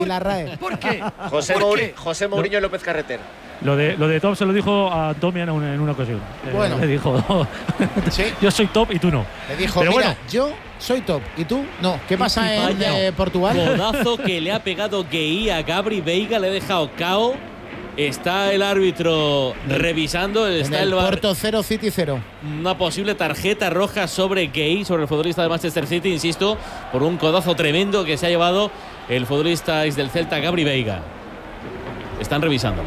la RAE. ¿Por qué? José Mourinho López Carreter. Lo de top se lo dijo a Tommy en una ocasión. Bueno. Le dijo, ¿Sí? yo soy top y tú no. Le dijo, pero mira, bueno, yo soy top y tú no. ¿Qué pasa en Portugal? Codazo que le ha pegado Gueye a Gabri Veiga, le ha dejado KO. Está el árbitro revisando. En el Porto 0, City 0. Una posible tarjeta roja sobre Gueye, sobre el futbolista de Manchester City, insisto, por un codazo tremendo que se ha llevado el futbolista del Celta, Gabri Veiga. Están revisando.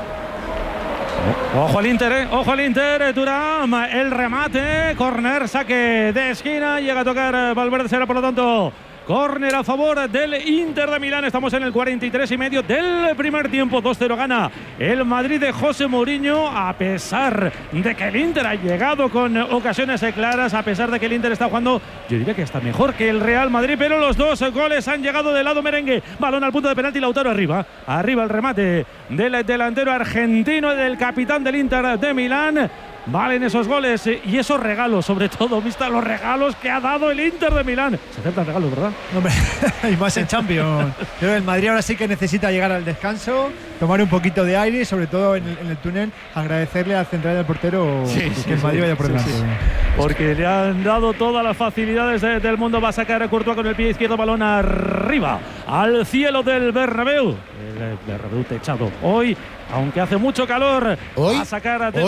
Ojo al Inter, Thuram, el remate, córner, saque de esquina, llega a tocar Valverde, será por lo tanto córner a favor del Inter de Milán. Estamos en el 43,5 del primer tiempo. 2-0 gana el Madrid de José Mourinho, a pesar de que el Inter ha llegado con ocasiones claras, a pesar de que el Inter está jugando, yo diría que está mejor que el Real Madrid, pero los dos goles han llegado del lado merengue. Balón al punto de penalti, Lautaro arriba el remate del delantero argentino, del capitán del Inter de Milán. Valen esos goles y esos regalos, sobre todo, vista los regalos que ha dado el Inter de Milán. Se aceptan regalos, ¿verdad? Hombre, y más en Champions. Pero el Madrid ahora sí que necesita llegar al descanso, tomar un poquito de aire y sobre todo en el túnel agradecerle al central del portero que el Madrid vaya por delante. Porque le han dado todas las facilidades del mundo. Va a sacar a Courtois con el pie izquierdo, balón arriba, al cielo del Bernabéu. El Bernabéu techado hoy, aunque hace mucho calor. ¿Hoy? Va a sacar a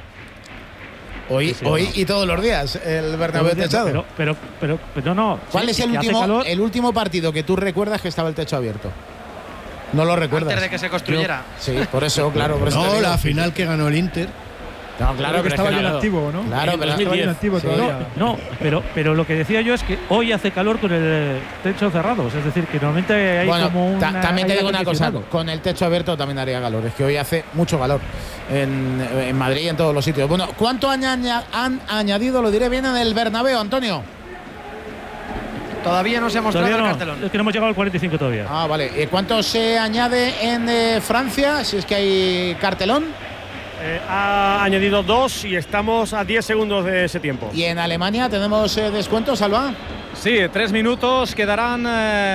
Hoy y todos los días el Bernabéu techado. Pero no. ¿Cuál es el último partido que tú recuerdas que estaba el techo abierto? No lo recuerdas. Antes de que se construyera. Sí, por eso, claro. Por eso no, la final que ganó el Inter. No, claro, que estaba bien activo, ¿no? Claro, pero estaba bien activo todavía. No, pero lo que decía yo es que hoy hace calor con el techo cerrado. Es decir, que normalmente hay como una… También te digo una cosa, con el techo abierto también haría calor. Es que hoy hace mucho calor en Madrid y en todos los sitios. Bueno, ¿cuánto han añadido, lo diré bien, en el Bernabéu, Antonio? Todavía no se ha mostrado el cartelón. Es que no hemos llegado al 45 todavía. Ah, vale. ¿Cuánto se añade en Francia, si es que hay cartelón? Ha añadido 2 y estamos a 10 segundos de ese tiempo. ¿Y en Alemania tenemos descuento, Salva? Sí, 3 minutos, quedarán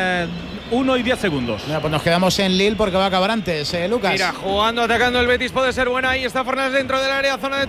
1 y 10 segundos. Mira, pues nos quedamos en Lille porque va a acabar antes, Lucas. Mira, jugando, atacando el Betis, puede ser buena. Ahí está Fornals dentro del área, zona de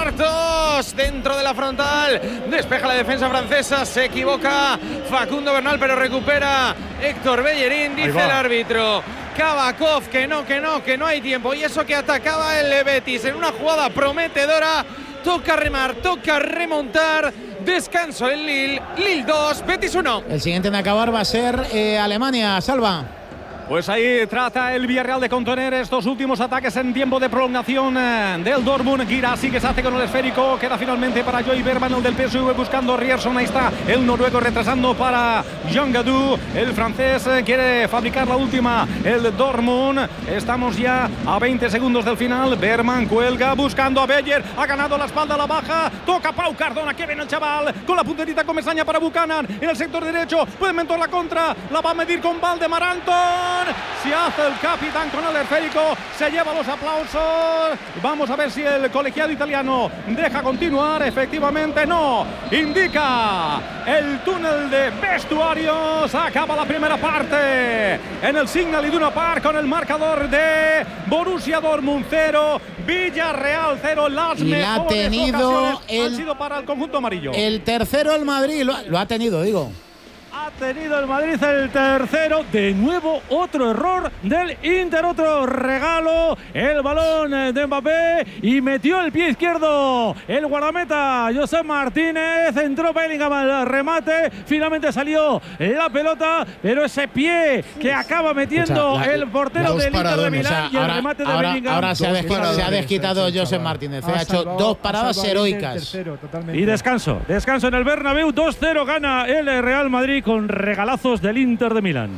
3/4, dentro de la frontal. Despeja la defensa francesa, se equivoca Facundo Bernal, pero recupera Héctor Bellerín, dice el árbitro. Kabakov, que no hay tiempo. Y eso que atacaba el Betis en una jugada prometedora. Toca remar, toca remontar. Descanso en Lille. Lille 2, Betis 1. El siguiente en acabar va a ser Alemania, Salva. Pues ahí trata el Villarreal de contener estos últimos ataques en tiempo de prolongación del Dortmund. Guirassy que se hace con el esférico. Queda finalmente para Joey Berman, el del PSV, buscando Rierson. Ahí está el noruego retrasando para Jean Gadou. El francés quiere fabricar la última. El Dortmund. Estamos ya a 20 segundos del final. Berman cuelga buscando a Beyer. Ha ganado la espalda a la baja. Toca Pau Cardona. Que viene el chaval con la punterita con Mesaña para Buchanan. En el sector derecho puede mentor la contra. La va a medir con Valdemar Anton. Se hace el capitán con el esférico, se lleva los aplausos. Vamos a ver si el colegiado italiano deja continuar. Efectivamente no, indica el túnel de vestuarios. Acaba la primera parte en el Signal Iduna Park con el marcador de Borussia Dortmund 0, Villarreal 0. Las mejores ocasiones han sido para el conjunto amarillo. El tercero el Madrid, lo ha tenido, digo. Ha tenido el Madrid el tercero. De nuevo otro error del Inter, otro regalo. El balón de Mbappé y metió el pie izquierdo el guardameta Josep Martínez. Entró Bellingham al remate. Finalmente salió la pelota, pero ese pie que acaba metiendo el portero del Inter de Milán, y el remate de Bellingham. Ahora se ha desquitado Josep Martínez. Ha hecho dos paradas heroicas. Y descanso en el Bernabéu. 2-0 gana el Real Madrid con regalazos del Inter de Milán.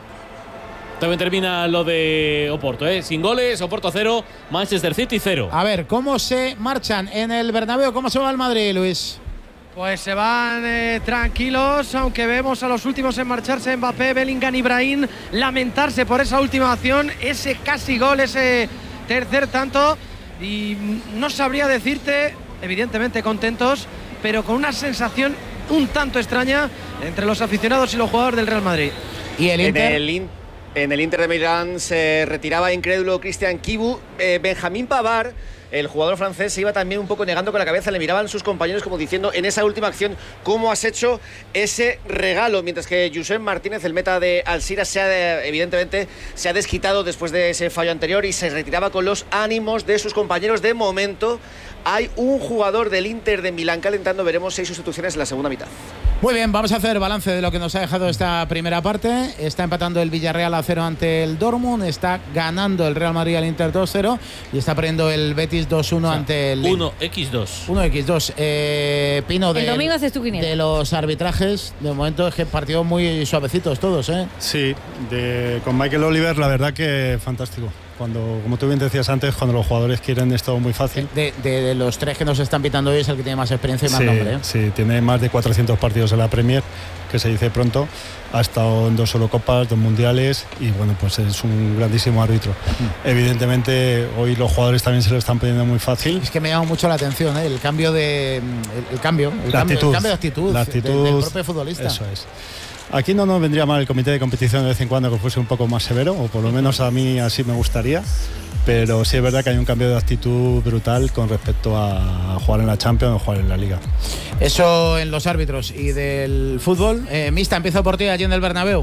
También termina lo de Oporto, sin goles, Oporto 0, Manchester City 0. A ver, ¿cómo se marchan en el Bernabéu? ¿Cómo se va el Madrid, Luis? Pues se van tranquilos, aunque vemos a los últimos en marcharse, Mbappé, Bellingham y Brahim, lamentarse por esa última acción, ese casi gol, ese tercer tanto. Y no sabría decirte, evidentemente contentos, pero con una sensación un tanto extraña entre los aficionados y los jugadores del Real Madrid. ¿Y el Inter? En el Inter de Milán se retiraba incrédulo Cristian Kibu. Benjamín Pavard, el jugador francés, se iba también un poco negando con la cabeza. Le miraban sus compañeros como diciendo, en esa última acción, ¿cómo has hecho ese regalo? Mientras que Josep Martínez, el meta de Al-Shira, evidentemente se ha desquitado después de ese fallo anterior y se retiraba con los ánimos de sus compañeros. De momento hay un jugador del Inter de Milán calentando. Veremos 6 sustituciones en la segunda mitad. Muy bien, vamos a hacer balance de lo que nos ha dejado esta primera parte. Está empatando el Villarreal a 0 ante el Dortmund, está ganando el Real Madrid al Inter 2-0 y está perdiendo el Betis 2-1 ante el 1x2. 1x2. Pino, el domingo haces tu quiniela. De los arbitrajes, de momento es que partidos muy suavecitos todos, ¿eh? Sí, con Michael Oliver la verdad que fantástico. Cuando, como tú bien decías antes, cuando los jugadores quieren es todo muy fácil. De los 3 que nos están pitando hoy es el que tiene más experiencia y más nombre, ¿eh? Sí, tiene más de 400 partidos en la Premier, que se dice pronto. Ha estado en 2 Eurocopas, 2 Mundiales y bueno, pues es un grandísimo árbitro. Evidentemente hoy los jugadores también se lo están poniendo muy fácil. Es que me llama mucho la atención, ¿eh? El cambio de actitud del propio futbolista. Eso es. Aquí no nos vendría mal el comité de competición de vez en cuando que fuese un poco más severo, o por lo menos a mí así me gustaría, pero sí es verdad que hay un cambio de actitud brutal con respecto a jugar en la Champions o jugar en la Liga. Eso en los árbitros y del fútbol. Mista, empiezo por ti allí en el Bernabéu.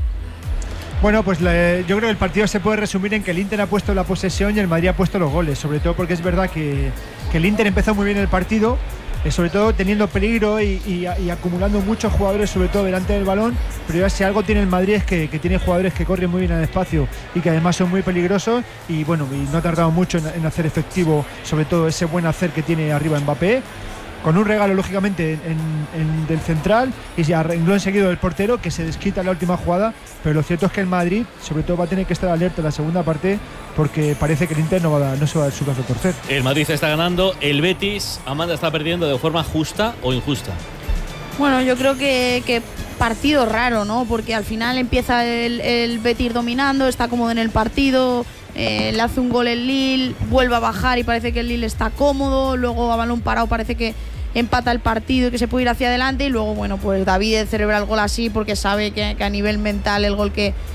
Bueno, pues yo creo que el partido se puede resumir en que el Inter ha puesto la posesión y el Madrid ha puesto los goles, sobre todo porque es verdad que el Inter empezó muy bien el partido, sobre todo teniendo peligro y acumulando muchos jugadores, sobre todo delante del balón, pero ya si algo tiene el Madrid es que tiene jugadores que corren muy bien al espacio y que además son muy peligrosos y bueno, y no ha tardado mucho en hacer efectivo sobre todo ese buen hacer que tiene arriba Mbappé, con un regalo lógicamente del central y ya renglón seguido del portero que se desquita en la última jugada, pero lo cierto es que el Madrid sobre todo va a tener que estar alerta en la segunda parte porque parece que el Inter no se va a dar su brazo a torcer. El Madrid está ganando, el Betis, Amanda, está perdiendo de forma justa o injusta. Bueno, yo creo que partido raro, ¿no? Porque al final empieza el Betis dominando, está cómodo en el partido, le hace un gol el Lille, vuelve a bajar y parece que el Lille está cómodo, luego a balón parado parece que empata el partido y que se puede ir hacia adelante y luego, bueno, pues David celebra el gol así porque sabe que a nivel mental el gol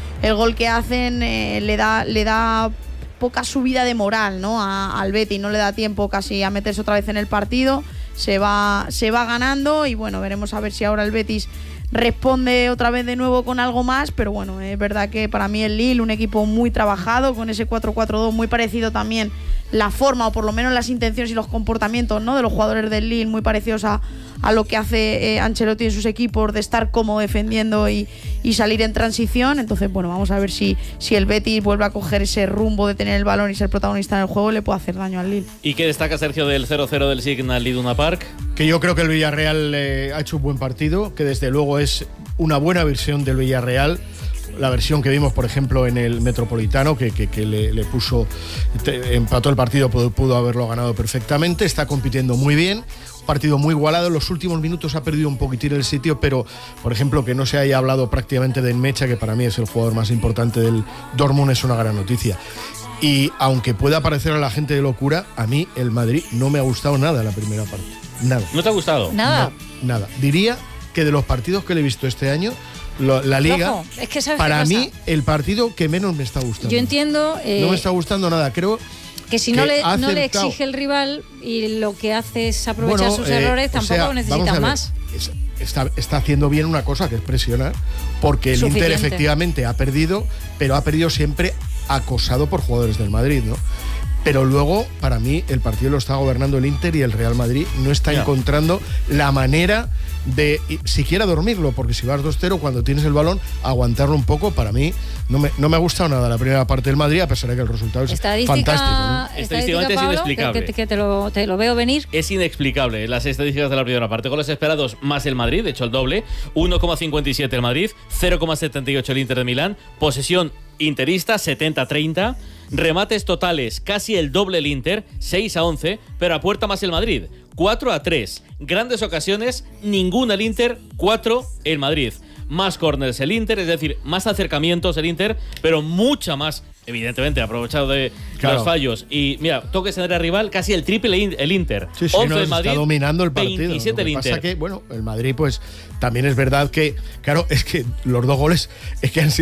que hacen le da poca subida de moral, ¿no? Al Betis, no le da tiempo casi a meterse otra vez en el partido, se va ganando y bueno, veremos a ver si ahora el Betis responde otra vez de nuevo con algo más, pero bueno, es verdad que para mí el Lille, un equipo muy trabajado, con ese 4-4-2 muy parecido también la forma o por lo menos las intenciones y los comportamientos, ¿no?, de los jugadores del Lille, muy parecidos a lo que hace Ancelotti en sus equipos, de estar cómodo defendiendo y salir en transición. Entonces, bueno, vamos a ver si el Betis vuelve a coger ese rumbo de tener el balón y ser protagonista en el juego y le puede hacer daño al Lille. ¿Y qué destaca, Sergio, del 0-0 del Signal Iduna Park? Que yo creo que el Villarreal ha hecho un buen partido, que desde luego es una buena versión del Villarreal. La versión que vimos, por ejemplo, en el Metropolitano, que le puso, empató el partido, pudo haberlo ganado perfectamente. Está compitiendo muy bien, un partido muy igualado. En los últimos minutos ha perdido un poquitín el sitio, pero, por ejemplo, que no se haya hablado prácticamente de Enmecha, que para mí es el jugador más importante del Dortmund, es una gran noticia. Y aunque pueda parecer a la gente de locura, a mí el Madrid no me ha gustado nada la primera parte. Nada. ¿No te ha gustado? Nada. No, nada. Diría que de los partidos que le he visto este año, la Liga, Ojo, es que para mí, el partido que menos me está gustando. Yo entiendo. No me está gustando nada. Creo que si no le exige el rival y lo que hace es aprovechar sus errores, tampoco necesitas más. Está haciendo bien una cosa, que es presionar, porque el Inter efectivamente ha perdido, pero ha perdido siempre acosado por jugadores del Madrid, ¿no? Pero luego, para mí, el partido lo está gobernando el Inter y el Real Madrid no está encontrando la manera de siquiera dormirlo, porque si vas 2-0, cuando tienes el balón, aguantarlo un poco. Para mí no me ha gustado nada la primera parte del Madrid, a pesar de que el resultado es fantástico, ¿no? Estadísticamente es inexplicable. Que te lo veo venir. Es inexplicable las estadísticas de la primera parte. Goles esperados más el Madrid, de hecho el doble, 1,57 el Madrid, 0,78 el Inter de Milán, posesión interista 70-30, remates totales casi el doble el Inter, 6-11, pero a puerta más el Madrid, 4-3, grandes ocasiones, ninguna el Inter, 4 el Madrid, más córners el Inter, es decir, más acercamientos el Inter, pero mucha más, evidentemente, aprovechado de los fallos. Y mira, toques en área rival, casi el triple el Inter. Sí, 11 el Madrid, está dominando el partido. 27 el Inter. Pasa que, bueno, el Madrid, pues, también es verdad que, claro, es que los dos goles es que han sido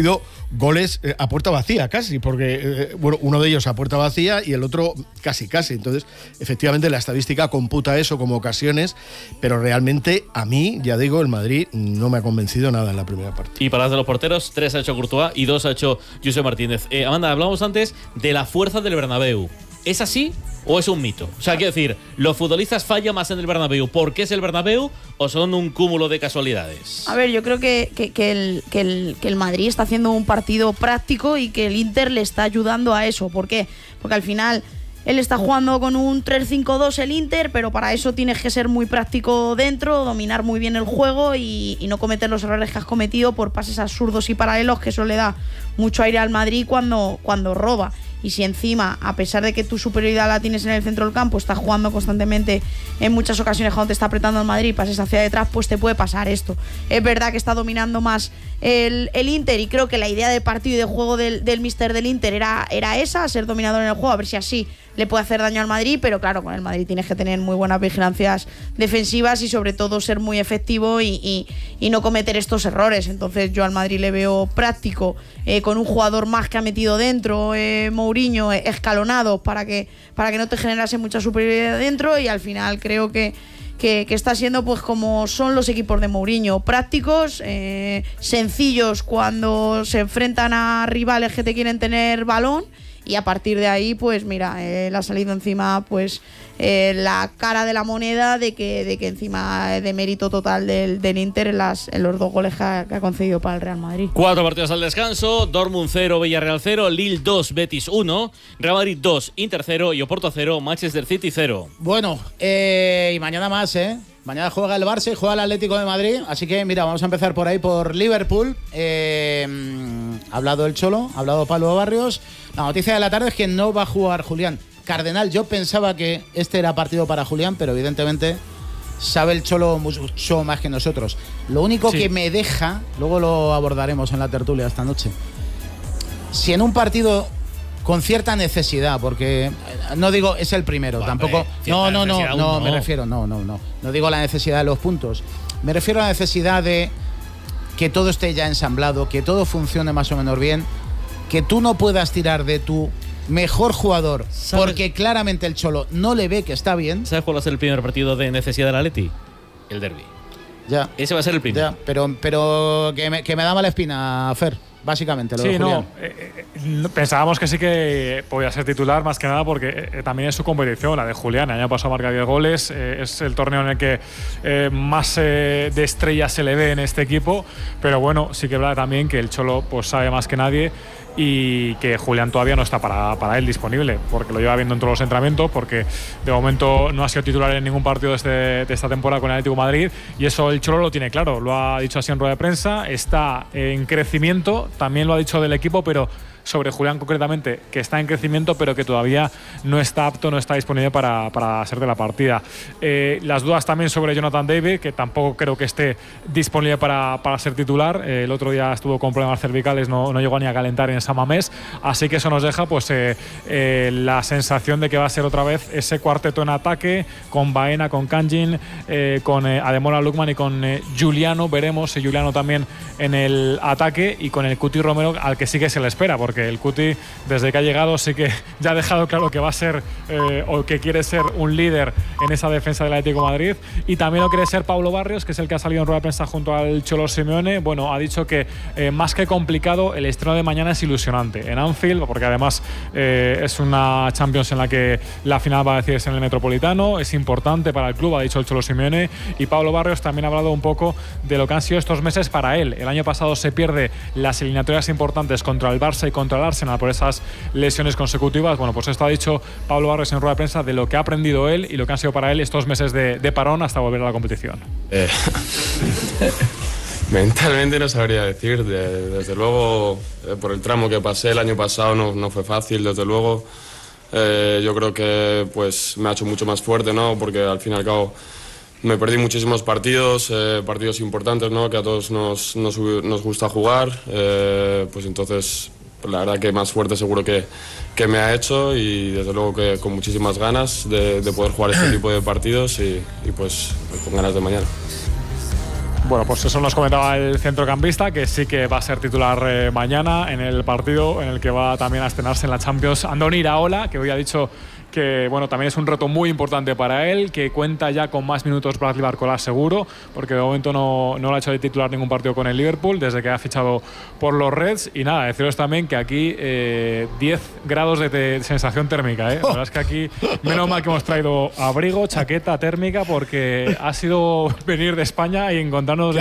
goles a puerta vacía casi, porque bueno, uno de ellos a puerta vacía y el otro casi. Entonces, efectivamente, la estadística computa eso como ocasiones, pero realmente a mí, ya digo, el Madrid no me ha convencido nada en la primera parte. Y para de los porteros, 3 ha hecho Courtois y 2 ha hecho José Martínez. Amanda, hablábamos antes de la fuerza del Bernabéu. ¿Es así o es un mito? O sea, quiero decir, ¿los futbolistas fallan más en el Bernabéu porque es el Bernabéu o son un cúmulo de casualidades? A ver, yo creo que el Madrid está haciendo un partido práctico y que el Inter le está ayudando a eso. ¿Por qué? Porque al final él está jugando con un 3-5-2 el Inter, pero para eso tienes que ser muy práctico dentro, dominar muy bien el juego y no cometer los errores que has cometido por pases absurdos y paralelos, que eso le da mucho aire al Madrid cuando roba. Y si encima, a pesar de que tu superioridad la tienes en el centro del campo, estás jugando constantemente en muchas ocasiones cuando te está apretando el Madrid, pases hacia detrás, pues te puede pasar esto. Es verdad que está dominando más el Inter y creo que la idea de partido y de juego del míster del Inter era esa, ser dominador en el juego, a ver si así le puede hacer daño al Madrid, pero claro, con el Madrid tienes que tener muy buenas vigilancias defensivas y sobre todo ser muy efectivo y no cometer estos errores. Entonces yo al Madrid le veo práctico, con un jugador más que ha metido dentro, Mourinho, escalonado para que no te generase mucha superioridad dentro, y al final creo que está siendo pues como son los equipos de Mourinho, prácticos, sencillos cuando se enfrentan a rivales que te quieren tener balón, y a partir de ahí pues mira, le ha salido encima pues la cara de la moneda de que encima de mérito total del Inter en los 2 goles que ha concedido para el Real Madrid. 4 partidos al descanso: Dortmund 0, Villarreal 0, Lille 2, Betis 1, Real Madrid 2, Inter 0 y Oporto 0, Manchester City 0. Bueno, y mañana más, Mañana juega el Barça y juega el Atlético de Madrid, así que mira, vamos a empezar por ahí, por Liverpool. Ha hablado el Cholo, ha hablado Pablo Barrios. La noticia de la tarde es que no va a jugar Julián Cardenal. Yo pensaba que este era partido para Julián, pero evidentemente sabe el Cholo mucho más que nosotros. Lo único que me deja, luego lo abordaremos en la tertulia esta noche, si en un partido con cierta necesidad, porque no digo es el primero, tampoco. No, me refiero, no digo la necesidad de los puntos. Me refiero a la necesidad de que todo esté ya ensamblado, que todo funcione más o menos bien, que tú no puedas tirar de tu mejor jugador, porque claramente el Cholo no le ve que está bien. ¿Sabes cuál va a ser el primer partido de necesidad del Atleti? El derbi. Ya. Ese va a ser el primero. Ya, pero que me da mala espina, Fer. Básicamente, lo de Julián. Pensábamos que sí que podía ser titular, más que nada porque también es su competición, la de Julián. El año pasado marca 10 goles, es el torneo en el que más de estrellas se le ve en este equipo, pero bueno, sí que es verdad también que el Cholo pues sabe más que nadie y que Julián todavía no está para él disponible, porque lo lleva viendo en todos los entrenamientos, porque de momento no ha sido titular en ningún partido de esta temporada con el Atlético de Madrid, y eso el Cholo lo tiene claro, lo ha dicho así en rueda de prensa, está en crecimiento, también lo ha dicho del equipo, pero sobre Julián concretamente, que está en crecimiento pero que todavía no está apto, no está disponible para ser de la partida. Las dudas también sobre Jonathan David, que tampoco creo que esté disponible para ser titular. El otro día estuvo con problemas cervicales, no llegó ni a calentar en San Mamés, así que eso nos deja pues la sensación de que va a ser otra vez ese cuarteto en ataque, con Baena, con Kangin, con Ademola Lookman y con Giuliano. Veremos si Giuliano también en el ataque, y con el Cuti Romero, al que sí que se le espera, porque el Cuti, desde que ha llegado, sí que ya ha dejado claro que va a ser o que quiere ser un líder en esa defensa del Atlético de Madrid, y también lo quiere ser Pablo Barrios, que es el que ha salido en rueda de prensa junto al Cholo Simeone. Bueno, ha dicho que más que complicado, el estreno de mañana es ilusionante en Anfield, porque además es una Champions en la que la final va a decidirse en el Metropolitano, es importante para el club, ha dicho el Cholo Simeone. Y Pablo Barrios también ha hablado un poco de lo que han sido estos meses para él. El año pasado se pierde las eliminatorias importantes contra el Barça y contra el Arsenal por esas lesiones consecutivas. Bueno, pues esto ha dicho Pablo Barrios en rueda de prensa de lo que ha aprendido él y lo que han sido para él estos meses de parón hasta volver a la competición. Mentalmente no sabría decir, desde luego por el tramo que pasé el año pasado no fue fácil, desde luego. Yo creo que pues me ha hecho mucho más fuerte, ¿no? Porque al fin y al cabo me perdí muchísimos partidos, partidos importantes, ¿no? Que a todos nos gusta jugar, pues entonces la verdad que más fuerte seguro que me ha hecho, y desde luego que con muchísimas ganas de poder jugar este tipo de partidos y pues con ganas de mañana. Bueno, pues eso nos comentaba el centrocampista, que sí que va a ser titular mañana en el partido en el que va también a estrenarse en la Champions Andoni Iraola, que hoy ha dicho que bueno, también es un reto muy importante para él, que cuenta ya con más minutos Bradley Barcola seguro, porque de momento no lo ha hecho de titular ningún partido con el Liverpool desde que ha fichado por los Reds. Y nada, deciros también que aquí 10 grados de sensación térmica, La verdad es que aquí menos mal que hemos traído abrigo, chaqueta térmica, porque ha sido venir de España y encontrarnos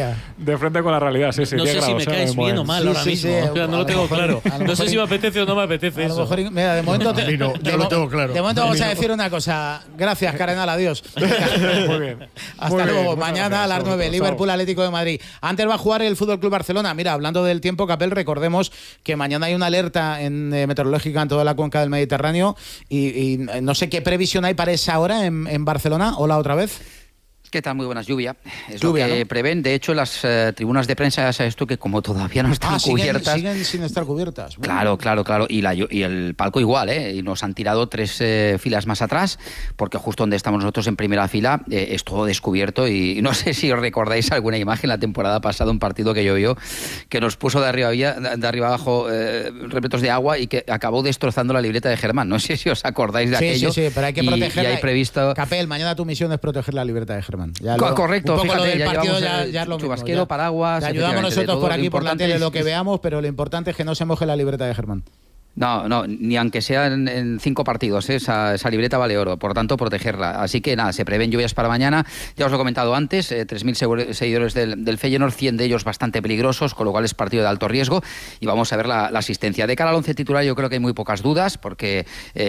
de frente con la realidad. Sí, no sé grados, si me caes bien o mal ahora mismo. O sea, no lo tengo claro. No sé si me apetece o no me apetece eso. Mira, de momento yo lo tengo claro. De momento vamos a decir una cosa. Gracias, Cardenal, adiós. Muy bien. Hasta luego. Mañana a las 9, Liverpool Atlético de Madrid. Antes va a jugar el Fútbol Club Barcelona. Mira, hablando del tiempo, Capel, recordemos que mañana hay una alerta meteorológica en toda la cuenca del Mediterráneo y no sé qué previsión hay para esa hora en Barcelona. Hola, otra vez. ¿Qué tal? Muy buenas. Lluvia. Es lluvia, lo que prevén. De hecho, las tribunas de prensa, ya sabes tú, que como todavía no están cubiertas... Siguen sin estar cubiertas. Bueno. Claro. Y el palco igual, Y nos han tirado 3 filas más atrás, porque justo donde estamos nosotros en primera fila es todo descubierto. Y no sé si os recordáis alguna imagen la temporada pasada, un partido que llovió, que nos puso de arriba abajo repletos de agua y que acabó destrozando la libreta de Germán. No sé si os acordáis de aquello. Sí, pero hay que protegerla. Y hay previsto... Capel, mañana tu misión es proteger la libreta de Germán. Correcto, un poco fíjate, lo del ya partido llevamos ya es lo chubasquero, mismo, paraguas. Te ayudamos nosotros por aquí, por la tele, lo que es... veamos, pero lo importante es que no se moje la libreta de Germán. No, ni aunque sea en 5 partidos, esa libreta vale oro, por tanto protegerla. Así que nada, se prevén lluvias para mañana, ya os lo he comentado antes, 3.000 seguidores del Feyenoord, 100 de ellos bastante peligrosos, con lo cual es partido de alto riesgo y vamos a ver la asistencia. De cara al 11 titular yo creo que hay muy pocas dudas, porque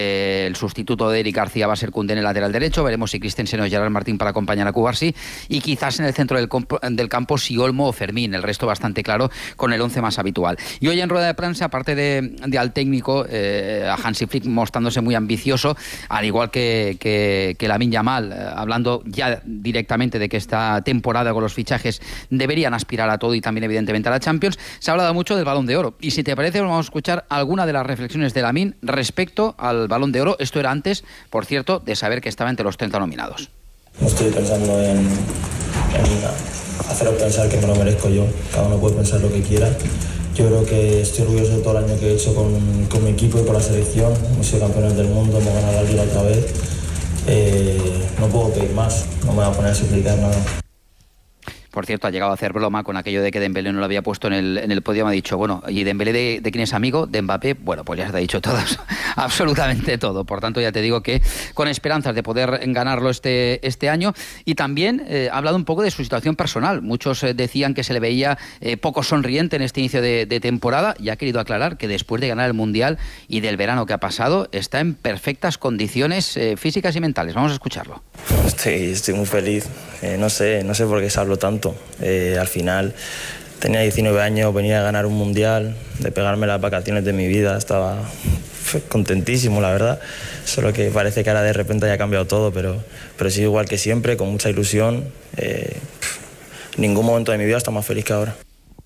el sustituto de Eric García va a ser Koundé en el lateral derecho, veremos si Christensen o Gerard Martín para acompañar a Cubarsí, y quizás en el centro del campo si Olmo o Fermín, el resto bastante claro con el 11 más habitual. Y hoy en rueda de prensa, aparte de al técnico, a Hansi Flick mostrándose muy ambicioso, al igual que Lamine Yamal, hablando ya directamente de que esta temporada con los fichajes deberían aspirar a todo y también evidentemente a la Champions. Se ha hablado mucho del Balón de Oro y si te parece vamos a escuchar alguna de las reflexiones de Lamine respecto al Balón de Oro. Esto era antes, por cierto, de saber que estaba entre los 30 nominados. No estoy pensando en haceros pensar que me lo merezco yo. Cada uno puede pensar lo que quiera. Yo creo que estoy orgulloso de todo el año que he hecho con mi equipo y con la selección. Hemos sido campeones del mundo, hemos ganado la Liga otra vez. No puedo pedir más, no me voy a poner a suplicar nada. Por cierto, ha llegado a hacer broma con aquello de que Dembélé no lo había puesto en el podio. Me ha dicho, bueno, ¿y Dembélé de quién es amigo? ¿De Mbappé? Bueno, pues ya se te ha dicho todo, absolutamente todo. Por tanto, ya te digo que con esperanzas de poder ganarlo este año. Y también ha hablado un poco de su situación personal. Muchos decían que se le veía poco sonriente en este inicio de temporada y ha querido aclarar que después de ganar el Mundial y del verano que ha pasado, está en perfectas condiciones físicas y mentales. Vamos a escucharlo. Estoy muy feliz. No sé por qué se habló tanto. Al final tenía 19 años, venía a ganar un mundial, de pegarme las vacaciones de mi vida, estaba contentísimo, la verdad. Solo que parece que ahora de repente haya cambiado todo, pero sí, igual que siempre, con mucha ilusión. Ningún momento de mi vida está más feliz que ahora.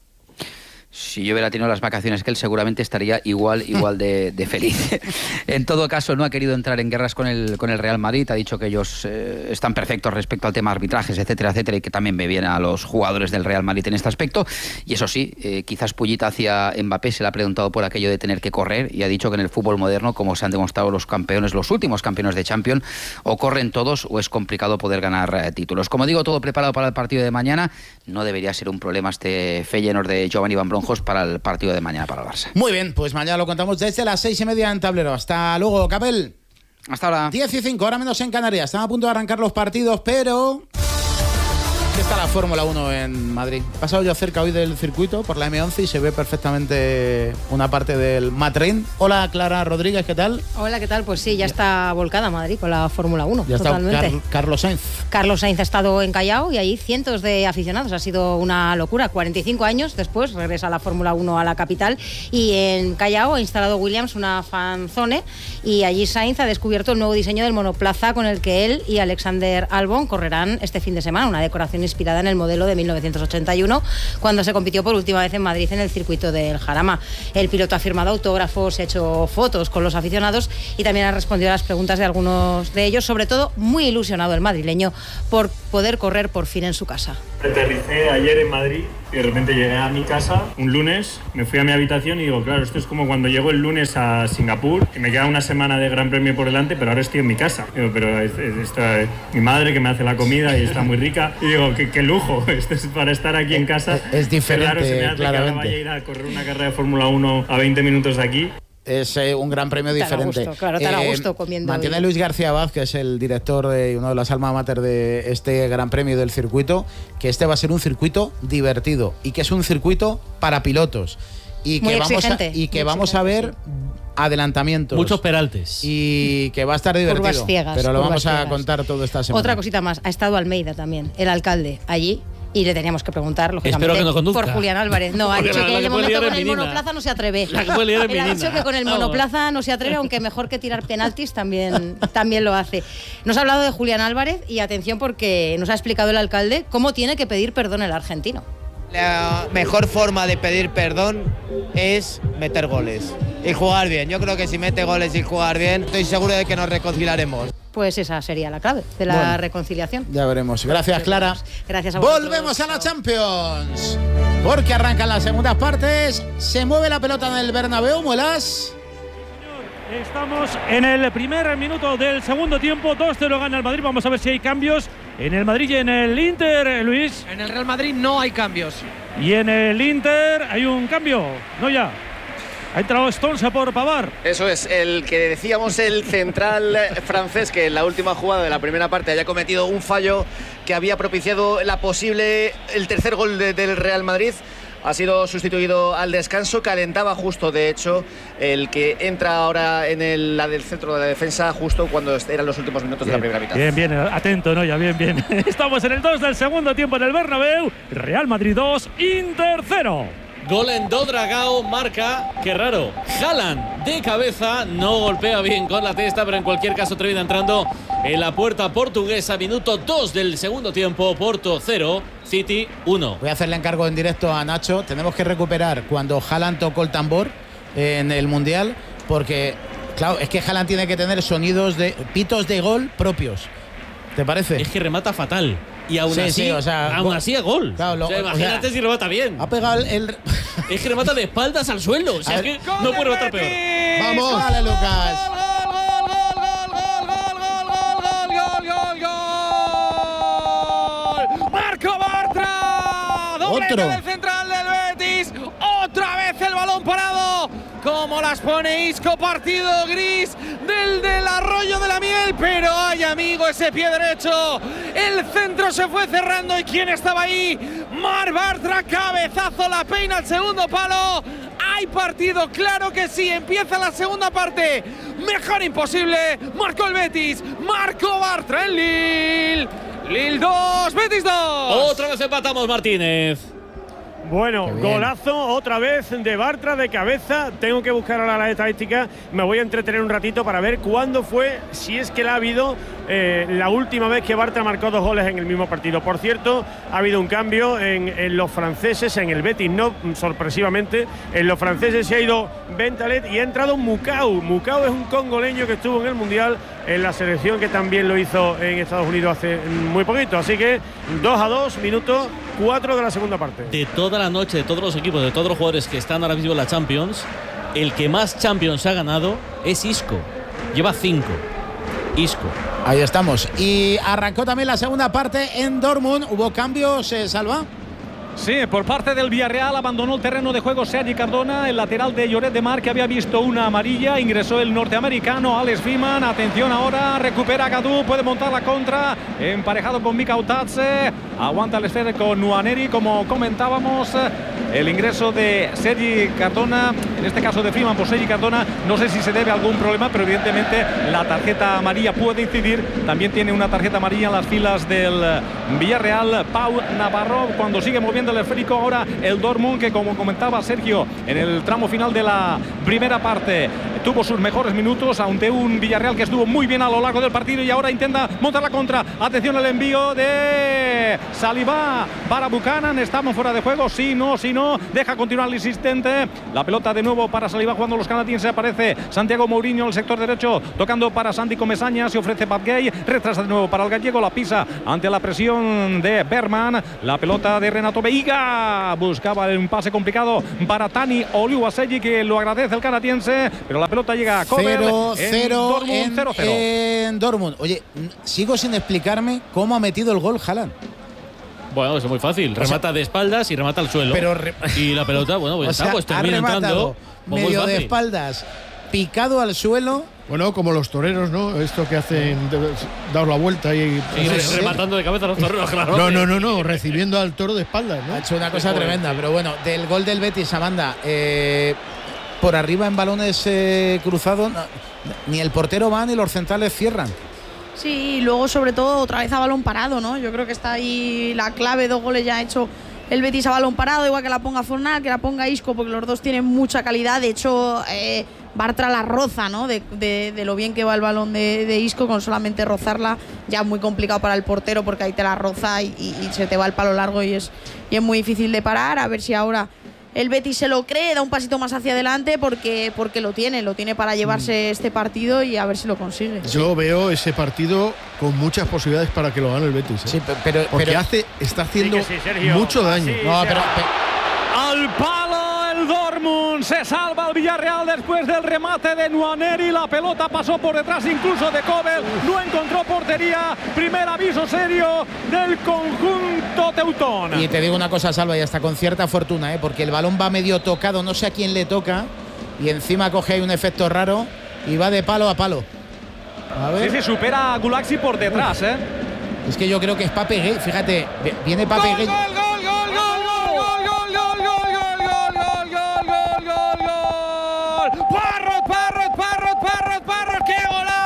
Si yo hubiera tenido las vacaciones que él, seguramente estaría igual de feliz. En todo caso, no ha querido entrar en guerras con el Real Madrid. Ha dicho que ellos están perfectos respecto al tema arbitrajes, etcétera, y que también ve bien a los jugadores del Real Madrid en este aspecto. Y eso sí, quizás pullita hacia Mbappé, se le ha preguntado por aquello de tener que correr y ha dicho que en el fútbol moderno, como se han demostrado los últimos campeones de Champions, o corren todos o es complicado poder ganar títulos. Como digo, todo preparado para el partido de mañana. No debería ser un problema este Feyenoord de Giovanni Van Bronckhorst para el partido de mañana para el Barça. Muy bien, pues mañana lo contamos desde las 6:30 en Tablero. Hasta luego, Capel. Hasta ahora. 10:05, ahora menos en Canarias. Están a punto de arrancar los partidos, pero... ¿Qué está la Fórmula 1 en Madrid? He pasado yo cerca hoy del circuito por la M11 y se ve perfectamente una parte del Matren. Hola, Clara Rodríguez, ¿qué tal? Hola, ¿qué tal? Pues sí, ya está volcada Madrid con la Fórmula 1. Ya totalmente. Está Carlos Sainz. Carlos Sainz ha estado en Callao y allí cientos de aficionados. Ha sido una locura. 45 años después regresa la Fórmula 1 a la capital y en Callao ha instalado Williams una fanzone y allí Sainz ha descubierto el nuevo diseño del monoplaza con el que él y Alexander Albon correrán este fin de semana. Una decoración inspirada en el modelo de 1981, cuando se compitió por última vez en Madrid en el circuito del Jarama. El piloto ha firmado autógrafos, ha hecho fotos con los aficionados y también ha respondido a las preguntas de algunos de ellos, sobre todo muy ilusionado el madrileño por poder correr por fin en su casa. Aterricé ayer en Madrid y de repente llegué a mi casa un lunes, me fui a mi habitación y digo, claro, esto es como cuando llego el lunes a Singapur, que me queda una semana de Gran Premio por delante, pero ahora estoy en mi casa. Digo, pero está mi madre que me hace la comida y está muy rica. Y digo, qué lujo, esto es para estar aquí en casa. Es diferente, claro, se me hace claramente. que ahora vaya a ir a correr una carrera de Fórmula 1 a 20 minutos de aquí. Es un gran premio diferente. Te hará gusto comiendo. Mantiene Luis García Abad, que es el director de uno de las alma mater de este gran premio del circuito, que este va a ser un circuito divertido y que es un circuito para pilotos. Y que vamos a ver adelantamientos. Muchos peraltes. Y que va a estar divertido. Curvas ciegas, pero lo vamos a ciegas. contar toda esta semana. Otra cosita más. Ha estado Almeida también, el alcalde, allí. Y le teníamos que preguntar, lógicamente, Espero que no conduzca. por Julián Álvarez. No, ha dicho que de momento con el monoplaza no se atreve. Él ha dicho que con el monoplaza no se atreve, aunque mejor que tirar penaltis también lo hace. Nos ha hablado de Julián Álvarez y atención porque nos ha explicado el alcalde cómo tiene que pedir perdón el argentino. La mejor forma de pedir perdón es meter goles y jugar bien. Yo creo que si mete goles y jugar bien, estoy seguro de que nos reconciliaremos. Pues esa sería la clave de la reconciliación. Ya veremos. Gracias, Clara. Gracias a vosotros. Volvemos a la Champions. Porque arrancan las segundas partes. Se mueve la pelota en el Bernabéu, Muelas. Estamos en el primer minuto del segundo tiempo. 2-0 gana el Madrid. Vamos a ver si hay cambios en el Madrid y en el Inter, Luis. En el Real Madrid no hay cambios. Y en el Inter hay un cambio. No ya. Ha entrado Stones por Pavard. Eso es, el que decíamos, el central francés, que en la última jugada de la primera parte haya cometido un fallo que había propiciado el tercer gol del Real Madrid. Ha sido sustituido al descanso, calentaba justo, de hecho, el que entra ahora en la del centro de la defensa, justo cuando eran los últimos minutos de la primera mitad. Bien, atento, ¿no? Ya, bien. Estamos en el 2 del segundo tiempo en el Bernabéu. Real Madrid 2, Inter 0. Gol en Dodragao, marca, qué raro, Haaland de cabeza, no golpea bien con la testa, pero en cualquier caso termina entrando en la puerta portuguesa. Minuto 2 del segundo tiempo, Porto 0, City 1. Voy a hacerle encargo en directo a Nacho. Tenemos que recuperar cuando Haaland tocó el tambor en el Mundial, porque claro, es que Haaland tiene que tener sonidos de pitos de gol propios. ¿Te parece? Es que remata fatal. Y aún así a gol. Claro, imagínate si remata bien. Ha pegado el... Es que remata de espaldas al suelo. O sea, es que no puede rematar peor. Vamos. Dale, Lucas. Marco Bartra. Doblete del central del Betis. Otra vez el balón parado. Como las pone Isco, partido gris del Arroyo de la Miel, pero ay, amigo, ese pie derecho, el centro se fue cerrando. ¿Y quién estaba ahí? Marc Bartra, cabezazo, la peina al segundo palo. Hay partido, claro que sí, empieza la segunda parte, mejor imposible, marcó el Betis, Marco Bartra en Lille 2, Betis 2. Otra vez empatamos, Martínez. Bueno, golazo otra vez de Bartra de cabeza. Tengo que buscar ahora las estadísticas. Me voy a entretener un ratito para ver cuándo fue, si es que la ha habido la última vez que Bartra marcó 2 goles en el mismo partido. Por cierto, ha habido un cambio en los franceses, en el Betis no, sorpresivamente. En los franceses se ha ido Bentaleb y ha entrado Mukau. Mukau es un congoleño que estuvo en el Mundial, en la selección, que también lo hizo en Estados Unidos hace muy poquito. Así que 2-2, minuto 4 de la segunda parte. De toda la noche, de todos los equipos, de todos los jugadores que están ahora mismo en la Champions, el que más Champions ha ganado es Isco. Lleva 5. Isco. Ahí estamos. Y arrancó también la segunda parte en Dortmund. ¿Hubo cambios, Salva? Sí, por parte del Villarreal abandonó el terreno de juego Sergi Cardona, el lateral de Lloret de Mar, que había visto una amarilla. Ingresó el norteamericano Alex Wiman. Atención ahora, recupera Cadu, puede montar la contra, emparejado con Mika Utatze. Aguanta el esfera con Nuaneri, como comentábamos. El ingreso de Sergi Cardona, en este caso de Wiman por Sergi Cardona, no sé si se debe a algún problema, pero evidentemente la tarjeta amarilla puede incidir. También tiene una tarjeta amarilla en las filas del Villarreal Pau Navarro, cuando sigue moviendo el esférico ahora el Dortmund, que como comentaba Sergio en el tramo final de la primera parte, tuvo sus mejores minutos ante un Villarreal que estuvo muy bien a lo largo del partido y ahora intenta montar la contra. Atención al envío de Saliba para Buchanan. Estamos fuera de juego. Sí, no. Deja continuar el insistente. La pelota de nuevo para Saliba jugando los canadienses. Aparece Santiago Mourinho en el sector derecho, tocando para Santi Comesaña. Se ofrece Pat Gay. Retrasa de nuevo para el gallego. La pisa ante la presión de Berman. La pelota de Renato Veiga. Buscaba un pase complicado para Tani Oluwaseyi, que lo agradece el canadiense, pero la pelota llega a Kobel. 0-0 en Dortmund. Oye, sigo sin explicarme cómo ha metido el gol Haaland. Bueno, es muy fácil. Remata de espaldas y remata al suelo. Y la pelota, bueno, pues está, pues termina entrando. Medio de espaldas, picado al suelo. Bueno, como los toreros, ¿no? Esto que hacen, dar la vuelta y rematando de cabeza a los toreros, claro. No, recibiendo al toro de espaldas, ¿no? Ha hecho una cosa tremenda, pero bueno, del gol del Betis, Amanda, por arriba en balones cruzados, ni el portero va ni los centrales cierran. Sí, y luego sobre todo otra vez a balón parado, ¿no? Yo creo que está ahí la clave. 2 goles ya ha hecho el Betis a balón parado, igual que la ponga Fornal, que la ponga Isco, porque los dos tienen mucha calidad. De hecho, Bartra la roza, ¿no? De lo bien que va el balón de Isco, con solamente rozarla ya muy complicado para el portero, porque ahí te la roza y se te va el palo largo y es muy difícil de parar. A ver si ahora el Betis se lo cree, da un pasito más hacia adelante, porque lo tiene para llevarse este partido y a ver si lo consigue. Yo veo ese partido con muchas posibilidades para que lo gane el Betis. Sí, pero está haciendo mucho daño. Al palo el Dortmund, se salva el Villarreal después del remate de Nwaneri. La pelota pasó por detrás incluso de Kobel, no encontró portería. Primer aviso serio del conjunto teutón. Y te digo una cosa, Salva, y hasta con cierta fortuna, porque el balón va medio tocado, no sé a quién le toca, y encima coge ahí un efecto raro y va de palo a palo. A ver. Sí, supera a Gulaxi por detrás, Es que yo creo que es Pape Gay, fíjate, viene Pape Gay. ¡Parrot! ¡Qué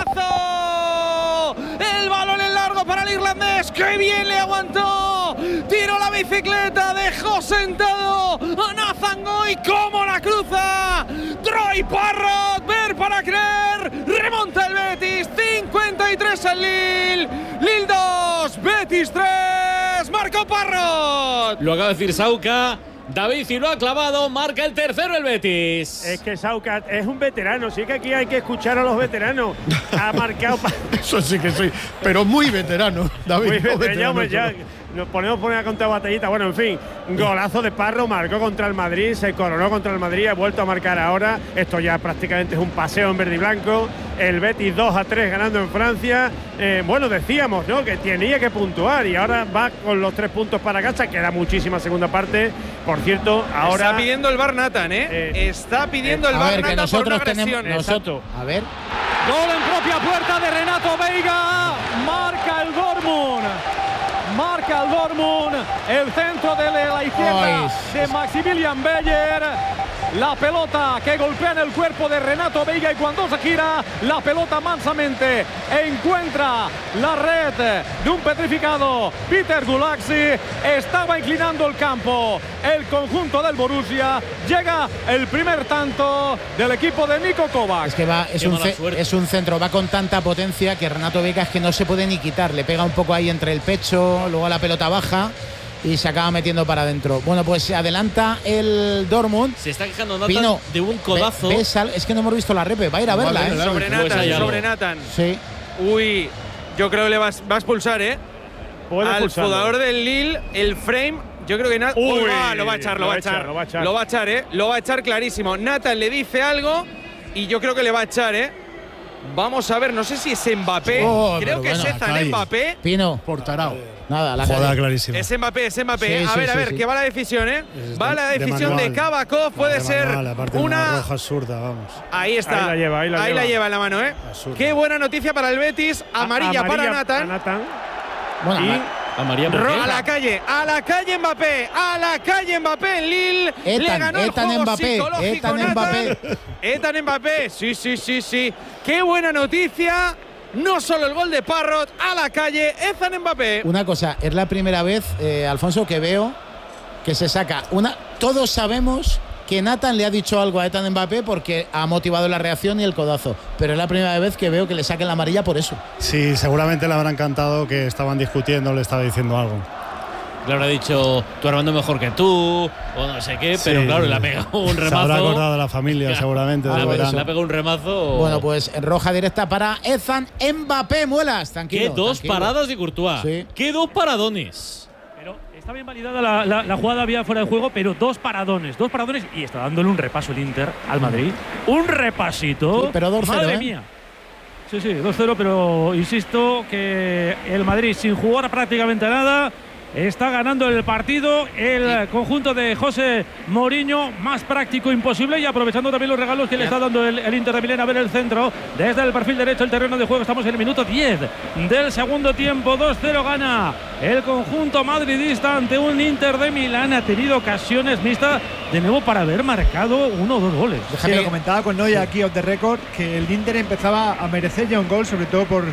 golazo! El balón en largo para el irlandés. ¡Qué bien le aguantó! Tiró la bicicleta, dejó sentado a Nathan Goy. ¡Cómo la cruza! Troy Parrot, ver para creer. Remonta el Betis. 53 el Lille. Lille 2, Betis 3. Marcó Parrot. Lo acaba de decir Sauca. David y lo ha clavado, marca el tercero el Betis. Es que Sauca es un veterano, sí que aquí hay que escuchar a los veteranos. Ha marcado. Eso sí que soy, pero muy veterano, David. Muy veterano, ya nos ponemos a contar batallitas. Bueno, en fin, golazo de Parro, marcó contra el Madrid, se coronó contra el Madrid, ha vuelto a marcar ahora. Esto ya prácticamente es un paseo en verde y blanco. El Betis 2-3 ganando en Francia. Bueno, decíamos, ¿no?, que tenía que puntuar y ahora va con los 3 puntos para casa. Queda muchísima segunda parte. Por cierto, ahora está pidiendo el VAR Nathan, está pidiendo el VAR Nathan por una agresión. A ver. Gol en propia puerta de Renato Veiga. Marca el Dortmund. Marca el Dortmund. El centro de la izquierda de Maximilian Beyer. La pelota que golpea en el cuerpo de Renato Veiga y cuando se gira, la pelota mansamente encuentra la red de un petrificado Peter Gulaxi. Estaba inclinando el campo el conjunto del Borussia. Llega el primer tanto del equipo de Niko Kovac. Es que es un centro, va con tanta potencia que Renato Veiga es que no se puede ni quitar. Le pega un poco ahí entre el pecho, luego la pelota baja y se acaba metiendo para adentro. Bueno, pues se adelanta el Dortmund. Se está quejando Nathan de un codazo. Es que no hemos visto la repe, va a ir a verla. Sobre Nathan. Sí. Uy, yo creo que le va a expulsar, al jugador del Lille, el frame. Yo creo que lo va a echar clarísimo. Nathan le dice algo y yo creo que le va a echar, Vamos a ver, no sé si es Mbappé. Creo que es Ethan Mbappé. Pino. Por tarao. Nada, la jugada clarísima. Es Mbappé. Sí, a ver, que va la decisión, Va la decisión de Kabakov, puede ser una roja absurda, vamos. Ahí está. Ahí la lleva en la mano, Qué buena noticia para el Betis. Amarilla para Nathan. Bueno, amarilla a la calle Mbappé en Lille. Le ganó el juego psicológico Nathan. Ethan Mbappé. Sí. Qué buena noticia. No solo el gol de Parrot, a la calle, Ethan Mbappé. Una cosa, es la primera vez, Alfonso, que veo que se saca una. Todos sabemos que Nathan le ha dicho algo a Ethan Mbappé porque ha motivado la reacción y el codazo, pero es la primera vez que veo que le saquen la amarilla por eso. Sí, seguramente le habrá encantado que estaban discutiendo, le estaba diciendo algo. Le habrá dicho, tu Armando mejor que tú, o no sé qué, pero claro, le ha pegado un remazo. Se habrá acordado de la familia, seguramente. Le ha pegado un remazo. Bueno, pues roja directa para Ethan Mbappé, Muelas, tranquilo. Qué dos paradas de Courtois. Sí. Qué dos paradones. Pero está bien validada la jugada vía fuera de juego, pero dos paradones y está dándole un repaso el Inter al Madrid. Un repasito. Sí, pero 2-0, Madre mía. Sí, 2-0, pero insisto que el Madrid, sin jugar prácticamente nada, está ganando el partido. El conjunto de José Mourinho, más práctico imposible, y aprovechando también los regalos que le está dando el Inter de Milán. A ver el centro desde el perfil derecho, el terreno de juego. Estamos en el minuto 10 del segundo tiempo. 2-0 gana el conjunto madridista ante un Inter de Milán. Ha tenido ocasiones mixtas de nuevo para haber marcado 1 o 2 goles. Sí, lo comentaba con Noya aquí off the record, que el Inter empezaba a merecer ya un gol, sobre todo por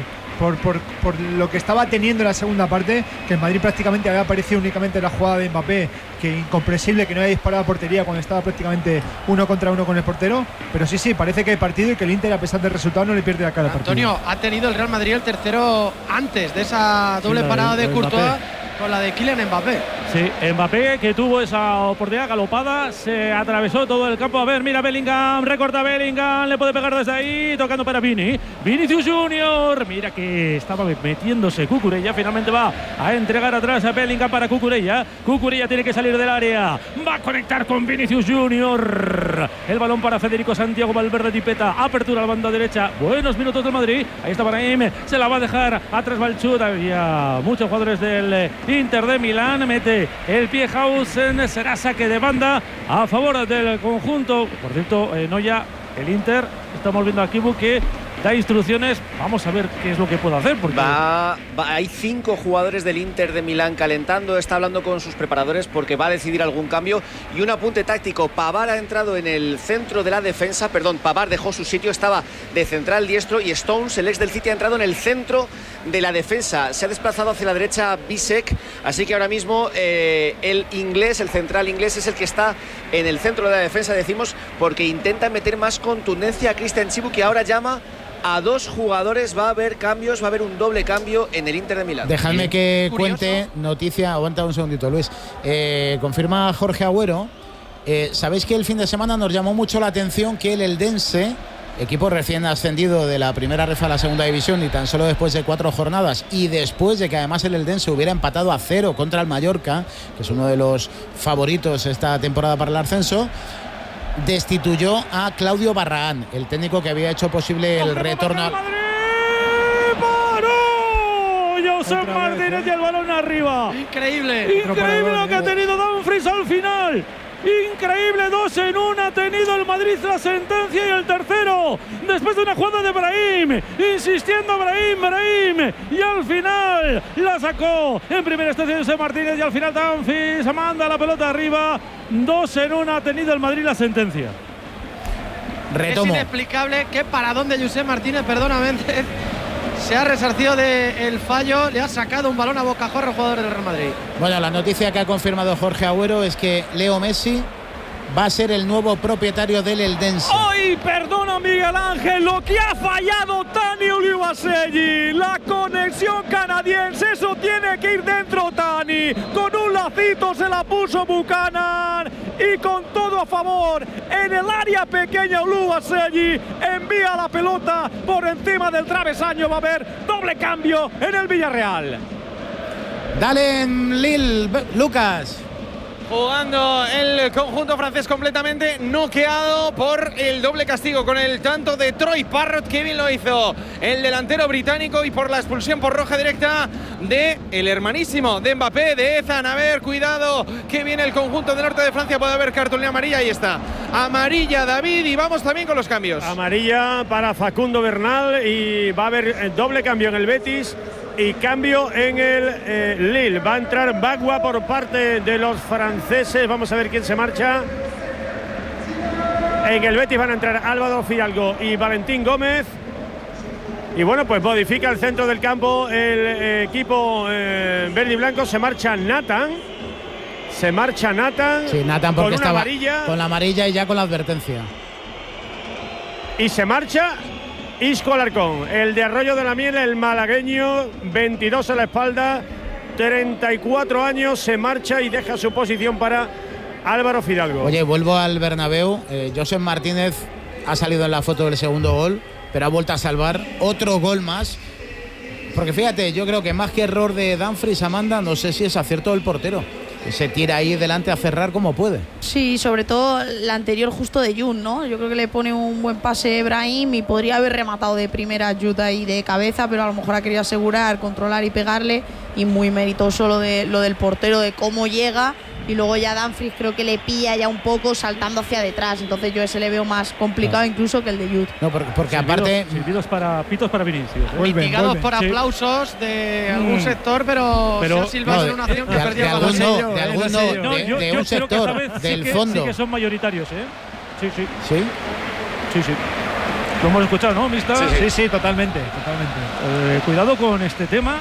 lo que estaba teniendo en la segunda parte, que el Madrid prácticamente había aparecido únicamente en la jugada de Mbappé, que incomprensible que no haya disparado a portería cuando estaba prácticamente 1 contra 1 con el portero. Pero sí, parece que hay partido y que el Inter, a pesar del resultado, no le pierde la cara al partido. Antonio, ha tenido el Real Madrid el tercero antes de esa doble parada de Courtois con la de Kylian Mbappé. Sí, Mbappé, que tuvo esa oportunidad galopada, se atravesó todo el campo. A ver, mira Bellingham, recorta Bellingham, le puede pegar desde ahí, tocando para Vinicius Junior. Mira que estaba metiéndose Cucurella, finalmente va a entregar atrás a Bellingham para Cucurella. Cucurella tiene que salir del área, va a conectar con Vinicius Junior. El balón para Federico Santiago Valverde Tipeta, apertura a la banda derecha. Buenos minutos del Madrid, ahí está Brahim, se la va a dejar atrás Balchut. Había muchos jugadores del Inter de Milán, mete el pie Hausen, será saque de banda a favor del conjunto. Por cierto, Noya, el Inter, estamos viendo aquí que da instrucciones. Vamos a ver qué es lo que puede hacer, porque hay 5 jugadores del Inter de Milán calentando, está hablando con sus preparadores porque va a decidir algún cambio. Y un apunte táctico: Pavard ha entrado en el centro de la defensa, Pavard dejó su sitio, estaba de central diestro, y Stones, el ex del City, ha entrado en el centro de la defensa. Se ha desplazado hacia la derecha Bisek, así que ahora mismo el central inglés es el que está en el centro de la defensa, decimos, porque intenta meter más contundencia a Christian Chibu, que ahora llama a 2 jugadores. Va a haber cambios, va a haber un doble cambio en el Inter de Milán. Dejadme que cuente noticia. Aguanta un segundito, Luis. Confirma Jorge Agüero. Sabéis que el fin de semana nos llamó mucho la atención que el Eldense, equipo recién ascendido de la primera ref a la segunda división, y tan solo después de 4 jornadas, y después de que además el Eldense hubiera empatado a 0 contra el Mallorca, que es uno de los favoritos esta temporada para el ascenso, destituyó a Claudio Barragán, el técnico que había hecho posible el retorno. José Martínez y el balón arriba. Increíble lo que ha tenido Dumfries al final. Increíble, 2 en 1 ha tenido el Madrid, la sentencia, y el tercero después de una jugada de Brahim, insistiendo Brahim, y al final la sacó en primera instancia José Martínez, y al final Dumfries manda la pelota arriba. 2 en 1 ha tenido el Madrid, la sentencia. Retomo. Es inexplicable qué paradón de José Martínez, perdóname, se ha resarcido del fallo, le ha sacado un balón a bocajarro al jugador del Real Madrid. Bueno, la noticia que ha confirmado Jorge Agüero es que Leo Messi va a ser el nuevo propietario del Eldense. ¡Ay, perdona, Miguel Ángel! Lo que ha fallado Tani Ulibaselli, la conexión canadiense, eso tiene que ir dentro Tani. Con un lacito se la puso Buchanan, y con todo a favor en el área pequeña Ulibaselli envía la pelota por encima del travesaño. Va a haber doble cambio en el Villarreal. Dale en Lille, Lucas. Jugando el conjunto francés completamente noqueado por el doble castigo con el tanto de Troy Parrott, que bien lo hizo el delantero británico, y por la expulsión por roja directa de el hermanísimo de Mbappé, de Ethan. A ver, cuidado, que viene el conjunto del norte de Francia, puede haber cartulina amarilla, ahí está. Amarilla, David, y vamos también con los cambios. Amarilla para Facundo Bernal, y va a haber doble cambio en el Betis y cambio en el Lille. Va a entrar Bagua por parte de los franceses. Vamos a ver quién se marcha. En el Betis van a entrar Álvaro Fidalgo y Valentín Gómez. Y bueno, pues modifica el centro del campo el equipo verde y blanco. Se marcha Nathan. Se marcha Nathan. Sí, Nathan porque con una estaba amarilla. con la amarilla y ya con la advertencia. Y se marcha Isco Alarcón, el de Arroyo de la Miel, el malagueño, 22 en la espalda, 34 años, se marcha y deja su posición para Álvaro Fidalgo. Oye, vuelvo al Bernabéu. Josep Martínez ha salido en la foto del segundo gol, pero ha vuelto a salvar otro gol más. Porque fíjate, yo creo que más que error de Dumfries, Amanda, no sé si es acierto del portero. Se tira ahí delante a cerrar como puede. Sí, sobre todo la anterior justo de Jun, ¿no? Yo creo que le pone un buen pase Brahim y podría haber rematado de primera Jun ahí de cabeza, pero a lo mejor ha querido asegurar, controlar y pegarle. Y muy meritoso lo del portero, de cómo llega. Y luego ya Dumfries creo que le pilla ya un poco saltando hacia detrás. Entonces yo ese le veo más complicado incluso que el de Jud. No, porque aparte… Pitos para Vinicius. Mitigados por aplausos de algún sector, pero se ha silbado en una acción que perdía el balón. De un sector, del fondo. Sí que son mayoritarios, ¿eh? Sí. ¿Sí? Sí. Lo hemos escuchado, ¿no, Mista? Sí, totalmente. Cuidado con este tema,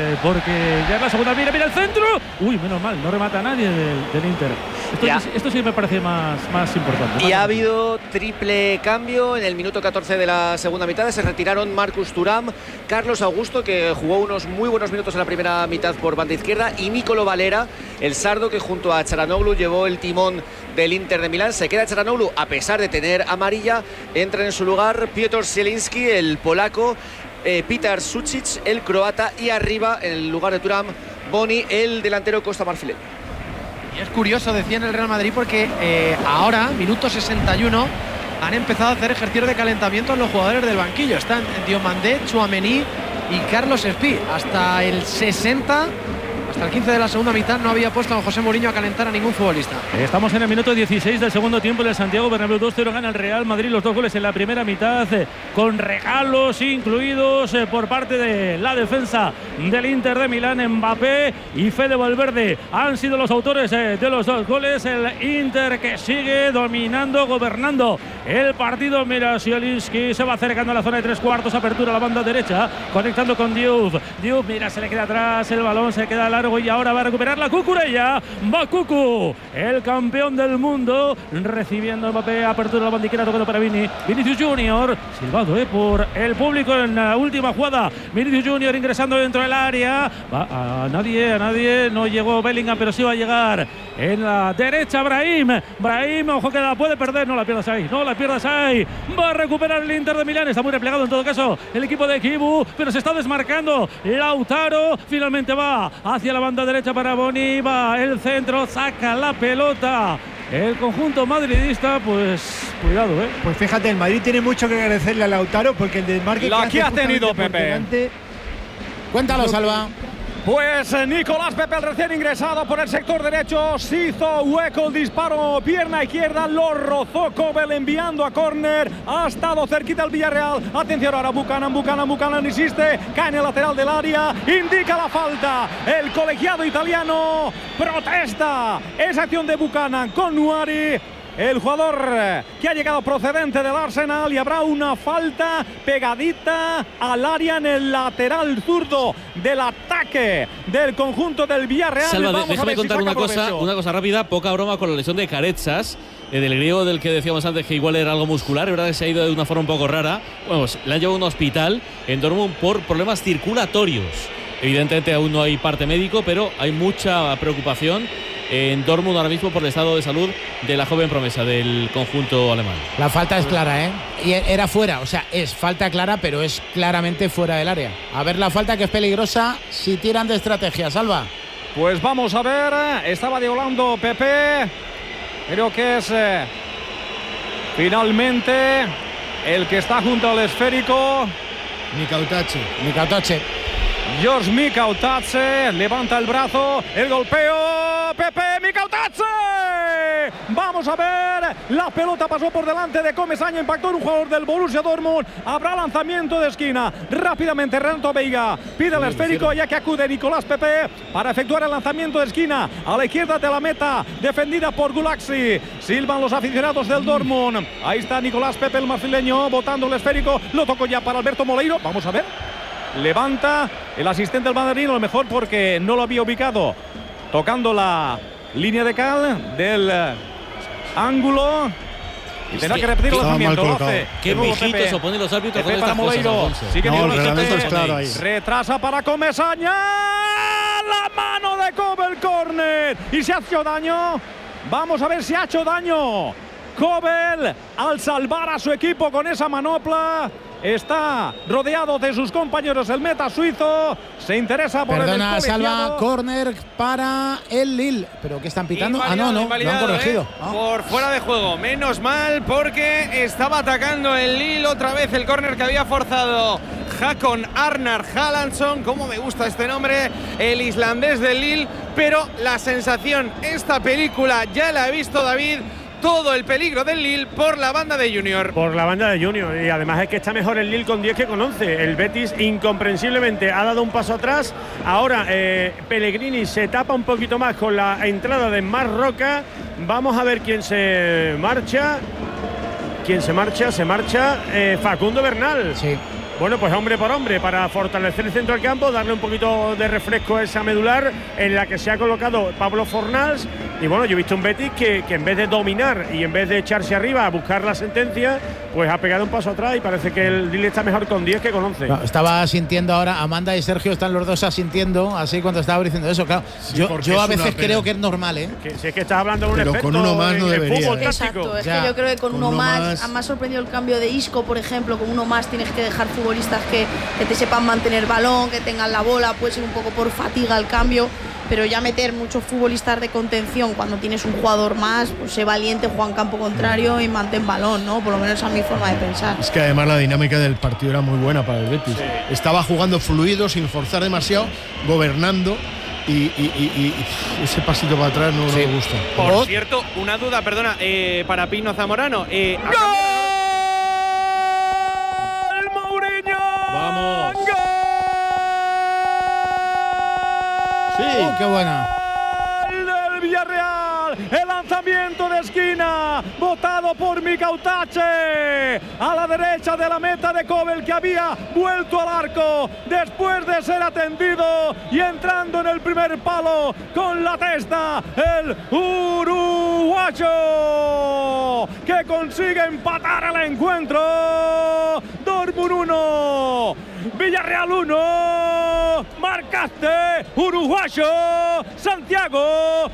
porque ya es la segunda. Mira el centro. Uy, menos mal, no remata a nadie del Inter. Esto sí me parece más importante. Y ha habido triple cambio en el minuto 14 de la segunda mitad. Se retiraron Marcus Thuram, Carlos Augusto, que jugó unos muy buenos minutos en la primera mitad por banda izquierda, y Nicolo Valera, el sardo, que junto a Çalhanoğlu llevó el timón del Inter de Milán. Se queda Çalhanoğlu a pesar de tener amarilla. Entra en su lugar Piotr Zielinski, el polaco, Petar Sucic, el croata, y arriba, en el lugar de Thuram, Boni, el delantero costamarfileño. Y es curioso, decía en el Real Madrid, porque ahora, minuto 61, han empezado a hacer ejercicio de calentamiento los jugadores del banquillo. Están Diomandé, Tchouaméni y Carlos Espí. Hasta el 60, hasta el 15 de la segunda mitad, no había puesto a José Mourinho a calentar a ningún futbolista. Estamos en el minuto 16 del segundo tiempo del Santiago Bernabéu. 2-0 gana el Real Madrid, los dos goles en la primera mitad, con regalos incluidos por parte de la defensa del Inter de Milán. Mbappé y Fede Valverde han sido los autores de los dos goles. El Inter que sigue dominando, gobernando el partido. Mira, Zielinski se va acercando a la zona de tres cuartos, apertura a la banda derecha, conectando con Diouf. Mira, se le queda atrás el balón, se queda largo y ahora va a recuperar la Cucurella. Va Cucu, el campeón del mundo, recibiendo Mbappé, apertura a la bandiquera, tocando para Vinicius Junior, silbado por el público en la última jugada. Vinicius Junior ingresando dentro del área, va a nadie, no llegó Bellingham, pero sí va a llegar en la derecha Brahim, ojo que la puede perder, no la pierdas ahí, va a recuperar el Inter de Milán. Está muy replegado en todo caso el equipo de Kibu, pero se está desmarcando Lautaro, finalmente va hacia la banda derecha para Boni, va el centro, saca la pelota el conjunto madridista. Pues cuidado, Pues fíjate, el Madrid tiene mucho que agradecerle a Lautaro, porque el desmarque que ha tenido Pepe. Cuéntalo, Salva. Pues Nicolás Pepe, el recién ingresado por el sector derecho, se hizo hueco el disparo, pierna izquierda, lo rozó Kobel enviando a córner, ha estado cerquita el Villarreal. Atención ahora, Buchanan insiste, cae en el lateral del área, indica la falta, el colegiado italiano protesta esa acción de Buchanan con Nuari, el jugador que ha llegado procedente del Arsenal, y habrá una falta pegadita al área en el lateral zurdo del ataque del conjunto del Villarreal. Salva, déjame contar una cosa rápida, poca broma con la lesión de Caretsas, del griego del que decíamos antes que igual era algo muscular, es verdad que se ha ido de una forma un poco rara. Bueno, pues le han llevado a un hospital en Dortmund por problemas circulatorios. Evidentemente aún no hay parte médico, pero hay mucha preocupación en Dortmund ahora mismo por el estado de salud de la joven promesa del conjunto alemán. La falta es clara, y era fuera, o sea, es falta clara, pero es claramente fuera del área. A ver la falta, que es peligrosa si tiran de estrategia. Salva. Pues vamos a ver, estaba diolando Pepe, creo que es finalmente el que está junto al esférico, Mikautache. George Mikautache levanta el brazo, el golpeo, Pepe Mikautache. Vamos a ver, la pelota pasó por delante de Comesaña, impactó en un jugador del Borussia Dortmund. Habrá lanzamiento de esquina. Rápidamente Renato Veiga pide el esférico, ya que acude Nicolás Pepe para efectuar el lanzamiento de esquina a la izquierda de la meta, defendida por Gulaxi. Silban los aficionados del Dortmund. Ahí está Nicolás Pepe, el marfileño, botando el esférico. Lo tocó ya para Alberto Moleiro. Vamos a ver. Levanta el asistente del Madrid, a lo mejor porque no lo había ubicado, tocando la Línea de cal del ángulo. Y tendrá que repetir el lanzamiento. 12. Qué mijitos oponen los árbitros con estas Moleiro. cosas. Sigue el reglamento es claro ahí. Retrasa para Comesaña. La mano de Kobel, córner. ¿Y se ha hecho daño? Vamos a ver si ha hecho daño Kobel al salvar a su equipo con esa manopla. Está rodeado de sus compañeros el meta suizo. Se interesa por el Salva, córner para el Lille. ¿Pero qué están pitando? No, lo han corregido. Por fuera de juego. Menos mal porque estaba atacando el Lille otra vez el córner que había forzado Hakon Arnar Hallandsson. Cómo me gusta este nombre, el islandés del Lille. Pero la sensación, esta película ya la he visto, David. Todo el peligro del Lille por la banda de Junior. Por la banda de Junior. Y además es que está mejor el Lille con 10 que con 11. El Betis incomprensiblemente ha dado un paso atrás. Ahora Pellegrini se tapa un poquito más con la entrada de Marc Roca. Vamos a ver quién se marcha. Se marcha Facundo Bernal. Sí. Bueno, pues hombre por hombre, para fortalecer el centro del campo, darle un poquito de refresco a esa medular en la que se ha colocado Pablo Fornals. Y bueno, yo he visto un Betis que en vez de dominar y en vez de echarse arriba a buscar la sentencia, pues ha pegado un paso atrás y parece que el Lille está mejor con 10 que con 11. No, estaba sintiendo ahora, Amanda y Sergio están los dos asintiendo, así cuando estaba diciendo eso, claro. Sí, yo a veces creo que es normal, ¿eh? Si es que estás hablando de un pero efecto con uno más no debería. Exacto, es que yo creo que con uno más, me ha sorprendido el cambio de Isco, por ejemplo. Con uno más tienes que dejar futbolistas que te sepan mantener balón, que tengan la bola, puede ser un poco por fatiga el cambio, pero ya meter muchos futbolistas de contención cuando tienes un jugador más, pues sé valiente, juega en campo contrario y mantén balón, ¿no? Por lo menos a mi forma de pensar. Es que además la dinámica del partido era muy buena para el Betis. Sí. Estaba jugando fluido, sin forzar demasiado, gobernando. Y ese pasito para atrás no me gusta. Por cierto, una duda, perdona, para Pino Zamorano. ¡Vamos! ¡Gol! Sí, qué buena. Del Villarreal, el lanzamiento de esquina, botado por Mikautache, a la derecha de la meta de Kobel, que había vuelto al arco después de ser atendido y entrando en el primer palo con la testa, el uruguayo, que consigue empatar el encuentro. Dortmund 1, Villarreal 1, marcaste uruguayo Santiago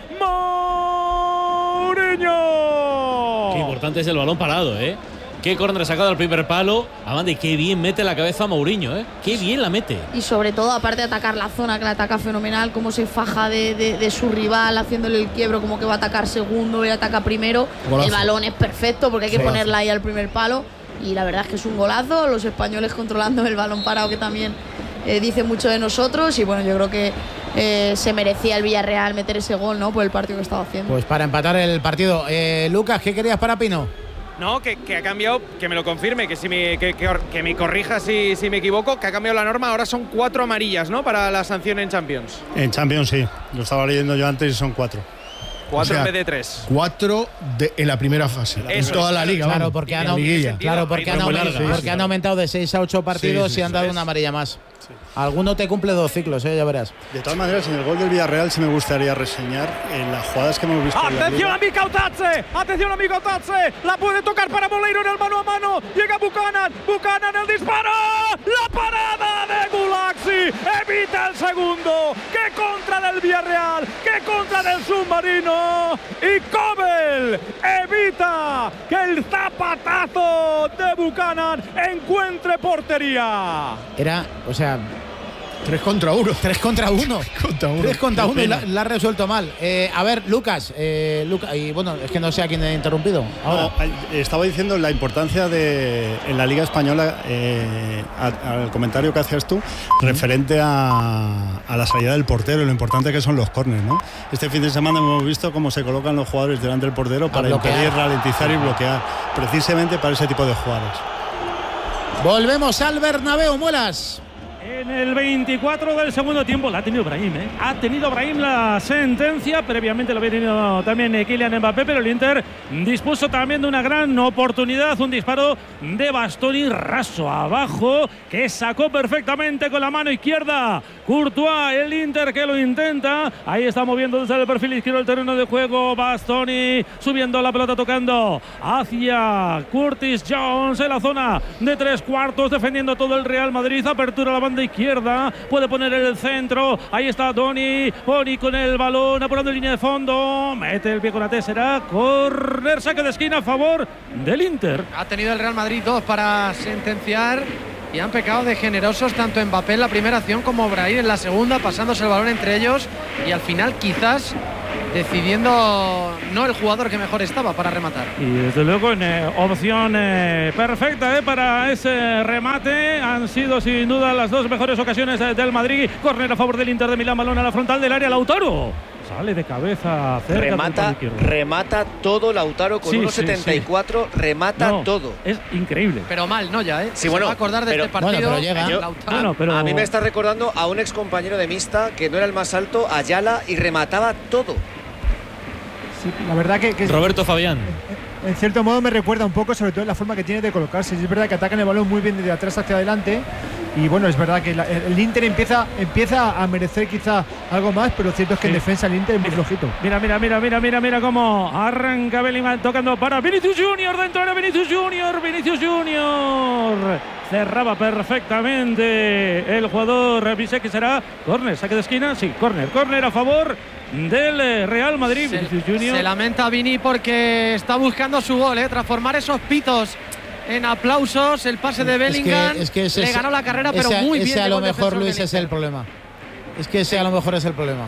Mourinho. Qué importante es el balón parado, ¿eh? Qué córner sacado al primer palo. Amanda, y qué bien mete la cabeza Mourinho, ¿eh? Qué bien la mete. Y sobre todo, aparte de atacar la zona, que la ataca fenomenal, cómo se faja de su rival, haciéndole el quiebro, como que va a atacar segundo y ataca primero. Golazo. El balón es perfecto porque hay que ponerla ahí al primer palo. Y la verdad es que es un golazo. Los españoles controlando el balón parado, que también dice mucho de nosotros. Y bueno, yo creo que se merecía el Villarreal meter ese gol, ¿no? Por el partido que estaba haciendo. Pues para empatar el partido. Lucas, ¿qué querías para Pino? No, que ha cambiado, que me lo confirme, que me corrija si me equivoco, que ha cambiado la norma. Ahora son 4 amarillas, ¿no? Para la sanción en Champions. En Champions sí, lo estaba leyendo yo antes y son 4. 4 en vez de 3. 4 en la primera fase. En toda la liga. Claro, porque han aumentado de 6 a 8 partidos y han dado una amarilla más. Sí. Alguno te cumple 2 ciclos, ya verás. De todas maneras, en el gol del Villarreal sí me gustaría reseñar en las jugadas que hemos visto. ¡Atención a Mikautache! ¡Atención a Mikautache! La puede tocar para Moleiro en el mano a mano. Llega Buchanan. Buchanan, el disparo. La parada de Gulaxi. Evita el segundo. ¡Qué contra del Villarreal! ¡Qué contra del submarino! Y Kobel evita que el zapatazo de Buchanan encuentre portería. Era, o sea, 3 contra 1. 3 contra 1. 3 contra 1 y la ha resuelto mal. A ver, Lucas, y bueno, es que no sé a quién he interrumpido. Ahora. No, estaba diciendo la importancia en la Liga Española, al comentario que hacías tú, referente a la salida del portero y lo importante que son los córners, ¿no? Este fin de semana hemos visto cómo se colocan los jugadores delante del portero para impedir, ralentizar y bloquear, precisamente para ese tipo de jugadas. Volvemos al Bernabéu, Muelas. En el 24 del segundo tiempo la ha tenido Brahim, ¿eh? Ha tenido Brahim la sentencia. Previamente lo había tenido también Kylian Mbappé, pero el Inter dispuso también de una gran oportunidad. Un disparo de Bastoni raso abajo que sacó perfectamente con la mano izquierda Courtois. El Inter que lo intenta. Ahí está moviendo desde el perfil izquierdo el terreno de juego. Bastoni subiendo la pelota, tocando hacia Curtis Jones en la zona de 3/4, defendiendo todo el Real Madrid. Apertura a la banda izquierda, puede poner el centro. Ahí está Boni con el balón, apurando en línea de fondo. Mete el pie con la T, será córner, saque de esquina a favor del Inter. Ha tenido el Real Madrid 2 para sentenciar. Y han pecado de generosos tanto Mbappé en la primera acción como Brahim en la segunda, pasándose el balón entre ellos y al final quizás decidiendo no el jugador que mejor estaba para rematar. Y desde luego en opción perfecta para ese remate. Han sido sin duda las dos mejores ocasiones del Madrid. Córner a favor del Inter de Milán, balón a la frontal del área. Lautaro sale de cabeza cerca. Remata todo Lautaro con 1,74, remata todo. Es increíble. Pero mal, ¿no? Ya, ¿eh? Sí, bueno, se va a acordar de este partido. Bueno, pero llega. A mí me está recordando a un excompañero de Mista que no era el más alto, Ayala, y remataba todo. Sí, la verdad que Roberto Fabián. En cierto modo me recuerda un poco, sobre todo en la forma que tiene de colocarse. Es verdad que atacan el balón muy bien desde atrás hacia adelante. Y bueno, es verdad que el Inter empieza a merecer quizá algo más, pero cierto es que en defensa el Inter es muy flojito. Mira cómo arranca Bellingham tocando para Vinicius Junior, dentro de Vinicius Junior. Cerraba perfectamente el jugador Bisek, que será córner, saque de esquina, sí, córner a favor del Real Madrid. Vinicius Junior. Se lamenta Vini porque está buscando su gol, transformar esos pitos en aplausos. El pase de Bellingham le ganó la carrera, pero muy bien. Ese a lo mejor, Luis, es el problema. Es que ese a lo mejor es el problema.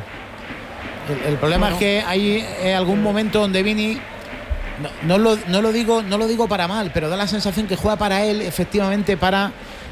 El problema es que hay algún momento donde Vini no lo digo para mal, pero da la sensación que juega para él, efectivamente, para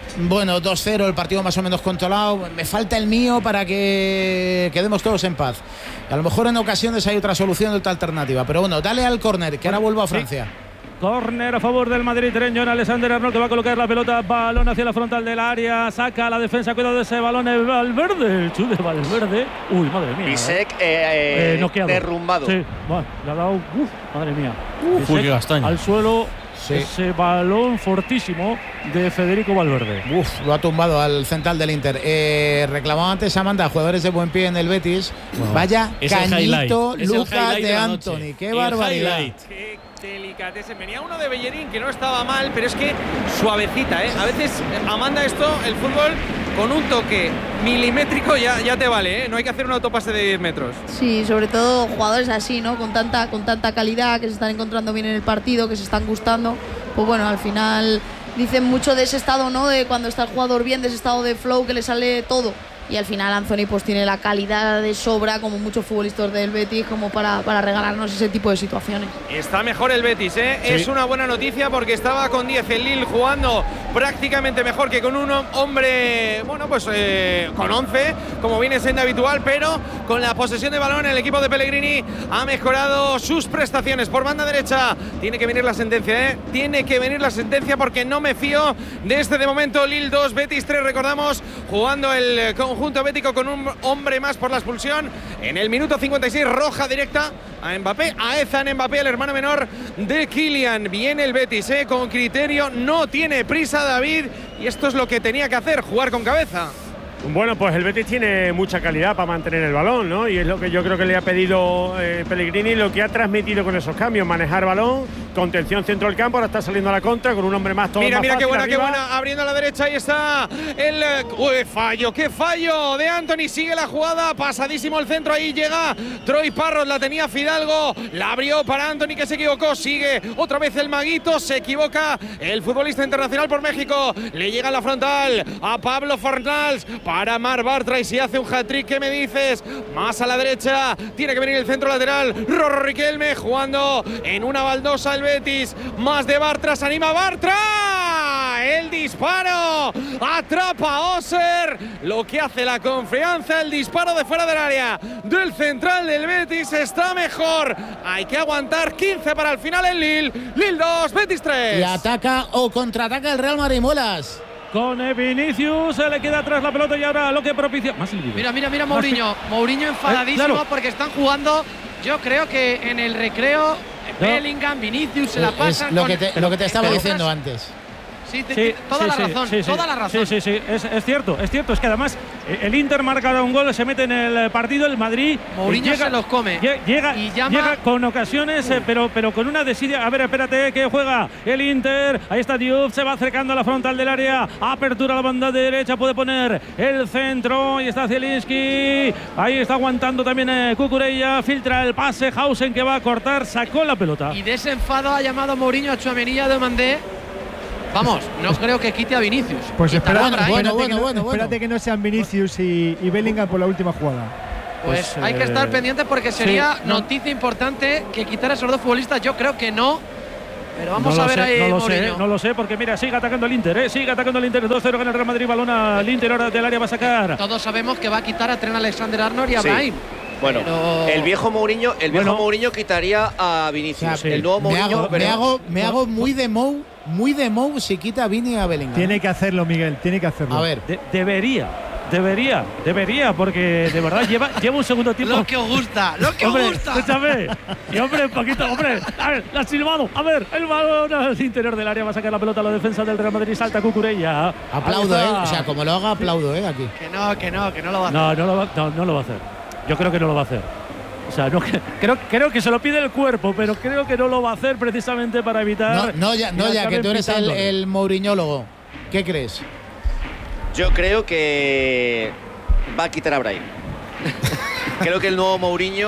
2-0, el partido más o menos controlado. Me falta el mío para que quedemos todos en paz. A lo mejor en ocasiones hay otra solución, otra alternativa, pero bueno, dale al córner, que ahora vuelvo a Francia. Córner a favor del madrileño. Alexander Arnold, que va a colocar la pelota, balón hacia la frontal del área, saca la defensa, cuidado de ese balón, el Valverde, el chute de Valverde. Uy, madre mía. Bisek derrumbado. Sí, bueno, le ha dado, madre mía. Uy, qué castaña. Al suelo. Sí. Ese balón fortísimo de Federico Valverde. Lo ha tumbado al central del Inter. Reclamaba antes Amanda, jugadores de buen pie en el Betis. Vaya cañito Lucas de Antony. Qué barbaridad. Qué delicadeza. Venía uno de Bellerín que no estaba mal, pero es que suavecita, A veces, Amanda, esto, el fútbol, con un toque milimétrico ya te vale, No hay que hacer un autopase de 10 metros. Sí, sobre todo jugadores así, ¿no? Con tanta calidad, que se están encontrando bien en el partido, que se están gustando. Pues bueno, al final dicen mucho de ese estado, ¿no? De cuando está el jugador bien, de ese estado de flow, que le sale todo. Y al final Anthony pues tiene la calidad de sobra, como muchos futbolistas del Betis, como para regalarnos ese tipo de situaciones. Está mejor el Betis, Sí. Es una buena noticia porque estaba con 10 el Lille jugando prácticamente mejor que con un hombre, con 11, como viene siendo habitual, pero con la posesión de balón el equipo de Pellegrini ha mejorado sus prestaciones. Por banda derecha tiene que venir la sentencia, Tiene que venir la sentencia porque no me fío de este de momento. Lille 2, Betis 3, recordamos, jugando el conjunto bético con un hombre más por la expulsión. En el minuto 56, roja directa a Mbappé, a Ethan Mbappé, el hermano menor de Kylian. Viene el Betis, con criterio, no tiene prisa David, y esto es lo que tenía que hacer, jugar con cabeza. Bueno, pues el Betis tiene mucha calidad para mantener el balón, ¿no? Y es lo que yo creo que le ha pedido Pellegrini, lo que ha transmitido con esos cambios: manejar balón, contención centro del campo. Ahora está saliendo a la contra con un hombre más, todo mira, más mira fácil, qué buena, abriendo a la derecha. Ahí está el qué fallo de Antony. Sigue la jugada, pasadísimo el centro. Ahí llega Troy Parrott, la tenía Fidalgo, la abrió para Antony, que se equivocó. Sigue otra vez el maguito, se equivoca el futbolista internacional por México. Le llega a la frontal a Pablo Fornals para Mar Bartra, y si hace un hat-trick, ¿qué me dices? Más a la derecha, tiene que venir el centro lateral. Rorro Riquelme jugando en una baldosa el Betis. Más de Bartra, se anima Bartra. El disparo, atrapa a Oser. Lo que hace la confianza, el disparo de fuera del área del central del Betis está mejor. Hay que aguantar 15 para el final en Lille. Lille 2, Betis 3. Y ataca o contraataca el Real Madrid, Muelas. con Vinicius, se le queda atrás la pelota y ahora lo que propicia. Más mira Mourinho. Mourinho enfadadísimo claro. porque están jugando. Yo creo que en el recreo Bellingham, Vinicius se la pasan. Es lo que te estaba diciendo antes. Sí, toda la razón. Sí, es cierto. Es que además el Inter marca un gol, se mete en el partido, el Madrid. Mourinho se los come. Llega con ocasiones, pero con una desidia. A ver, espérate, que juega el Inter. Ahí está Diouf, se va acercando a la frontal del área. Apertura a la banda derecha, puede poner el centro. Y está Zielinski. Ahí está aguantando también Cucurella. Filtra el pase. Hausen que va a cortar, sacó la pelota. Y de ese enfado ha llamado Mourinho a Tchouaméni y a Demandé. Vamos, no creo que quite a Vinicius. Pues espérate que no sean Vinicius y Bellingham por la última jugada. Pues hay que estar pendientes porque sería noticia importante que quitara a esos dos futbolistas. Yo creo que no. Pero vamos a ver ahí. No lo sé, porque mira, sigue atacando el Inter, sigue atacando el Inter. 2-0 gana el Real Madrid, balón al Inter, ahora del área va a sacar. Todos sabemos que va a quitar a Trent Alexander-Arnold y a Brahim. Bueno, el viejo Mourinho Mourinho quitaría a Vinicius. El nuevo Mourinho. Me hago muy de Mou si quita a Vini y a Bellingham. Tiene que hacerlo, Miguel, tiene que hacerlo. A ver. Debería, porque de verdad lleva un segundo tiempo. Lo que os gusta, Escúchame. Y hombre, un poquito, a ver, la ha silbado. A ver, el balón al interior del área va a sacar la pelota a la defensa del Real Madrid. Salta Cucurella. Aplaudo, o sea, como lo haga, aplaudo, aquí. Que no lo va a hacer. No lo va a hacer. Yo creo que no lo va a hacer. O sea, creo que se lo pide el cuerpo, pero creo que no lo va a hacer precisamente para evitar. Ya que tú eres el Mourinhólogo. ¿Qué crees? Yo creo que va a quitar a Brahim. Creo que el nuevo Mourinho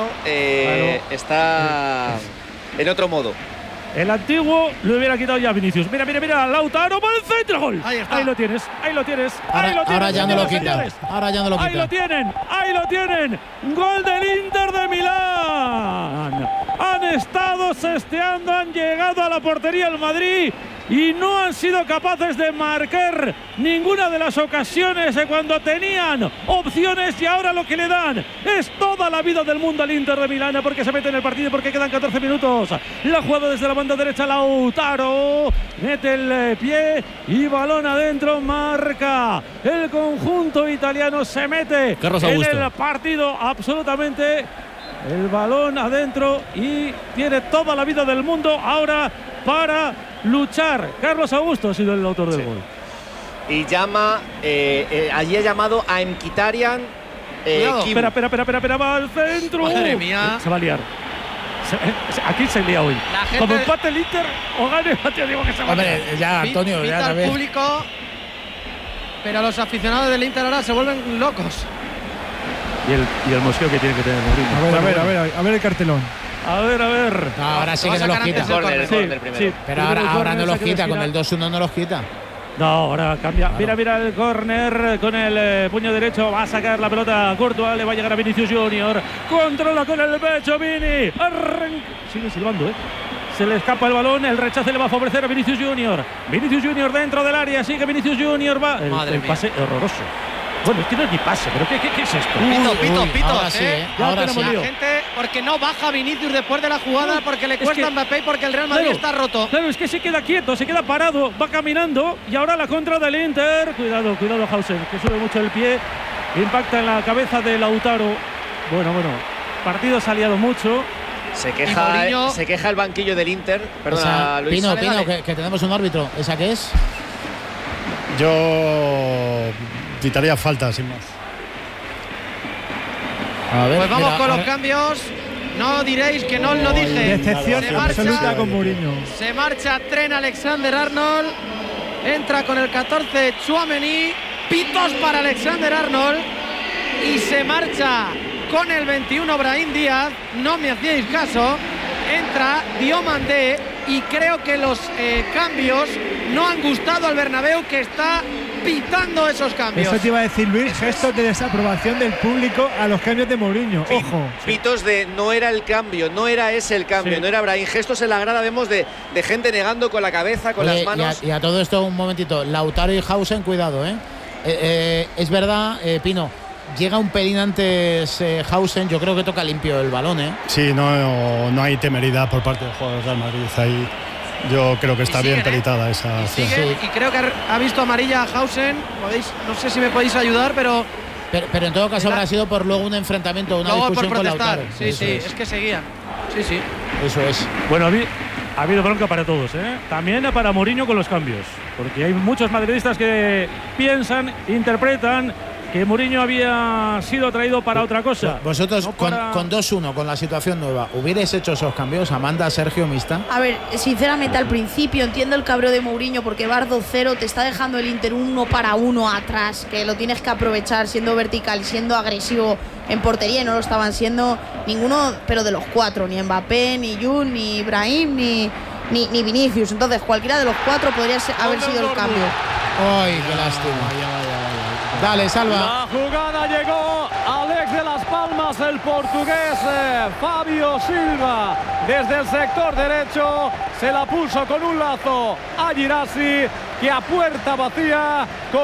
está en otro modo. El antiguo le hubiera quitado ya a Vinicius. Mira, Lautaro por el centro, gol. Ahí lo tienes. Ahora ya no lo quita. Ahí lo tienen. Gol del Inter de Milán. Han estado sesteando, han llegado a la portería el Madrid y no han sido capaces de marcar ninguna de las ocasiones cuando tenían opciones, y ahora lo que le dan es toda la vida del mundo al Inter de Milán, porque se mete en el partido, porque quedan 14 minutos. La jugada desde la banda derecha, Lautaro mete el pie y balón adentro, marca el conjunto italiano, se mete en el partido absolutamente. El balón adentro y tiene toda la vida del mundo ahora para luchar. Carlos Augusto ha sido el autor del gol. Y llama, allí ha llamado a Mkhitaryan. Espera, va al centro. Madre mía. Se va a liar. Aquí se lía hoy. Como empate el Inter o gane, digo que se va a liar. Ya, Antonio, ya al también. Público, pero los aficionados del Inter ahora se vuelven locos. Y el mosqueo que tiene que tener Mourinho. A ver el cartelón. A ver. Ahora sí que no los quita. Sí, pero ahora no los quita. Con el 2-1 no los quita. No, ahora cambia. Claro. Mira el córner con el puño derecho. Va a sacar la pelota Courtois. Le va a llegar a Vinicius Junior. Controla con el pecho Vini. Sigue silbando, Se le escapa el balón. El rechace le va a favorecer a Vinicius Junior. Vinicius Junior dentro del área. Sigue Vinicius Junior. Va. El pase horroroso. Bueno, es que no es ni pase, pero ¿qué es esto? Pito, ahora sí, ahora sí. La gente, porque no baja Vinicius después de la jugada, porque le cuesta a Mbappé y porque el Real Madrid está roto. Claro, es que se queda quieto, se queda parado, va caminando y ahora la contra del Inter. Cuidado, Hausen, que sube mucho el pie, impacta en la cabeza de Lautaro. Bueno, partido se ha liado mucho. Se queja el banquillo del Inter. Perdona, Luis. Pino, que tenemos un árbitro. ¿Esa qué es? Yo quitaría falta, sin más. A ver, pues vamos con los cambios. No diréis que no os lo dije. Decepción absoluta con Mourinho. Se marcha Trent Alexander-Arnold. Entra con el 14 Tchouaméni. Pitos para Alexander-Arnold. Y se marcha con el 21 Brahim Díaz. No me hacíais caso. Entra Diomandé. Y creo que los cambios no han gustado al Bernabéu, que está pitando esos cambios. Eso te iba a decir, Luis, gestos de desaprobación del público a los cambios de Mourinho. Ojo. Pitos de no era el cambio, no era ese el cambio, no era Brahim. Gestos en la grada vemos de gente negando con la cabeza, con las manos. Y a todo esto, un momentito, Lautaro y Hausen, cuidado, es verdad, Pino, llega un pelín antes Hausen, yo creo que toca limpio el balón, Sí, no hay temeridad por parte del jugador del Real Madrid ahí. Yo creo que está bien peritada esa acción. Y creo que ha visto amarilla a Hausen. No sé si me podéis ayudar, pero en todo caso habrá sido por luego un enfrentamiento, una discusión por protestar. con Lautaro. Sí, es que seguían. Sí. Eso es. Bueno, ha habido bronca para todos, ¿eh? También para Mourinho con los cambios, porque hay muchos madridistas que piensan, interpretan que Mourinho había sido traído para otra cosa. Vosotros con 2-1, con la situación nueva, ¿hubierais hecho esos cambios? Amanda, Sergio, Mista. A ver, sinceramente al principio entiendo el cabreo de Mourinho porque vas 2-0, te está dejando el Inter 1-1 atrás, que lo tienes que aprovechar siendo vertical, siendo agresivo en portería, y no lo estaban siendo ninguno, pero de los cuatro, ni Mbappé, ni Jun, ni Ibrahim, ni Vinicius. Entonces cualquiera de los cuatro podría haber sido el cambio. ¡Ay, qué lástima! Dale, Salva. La jugada llegó Alex de las Palmas, el portugués Fabio Silva. Desde el sector derecho se la puso con un lazo a Girassi, que a puerta vacía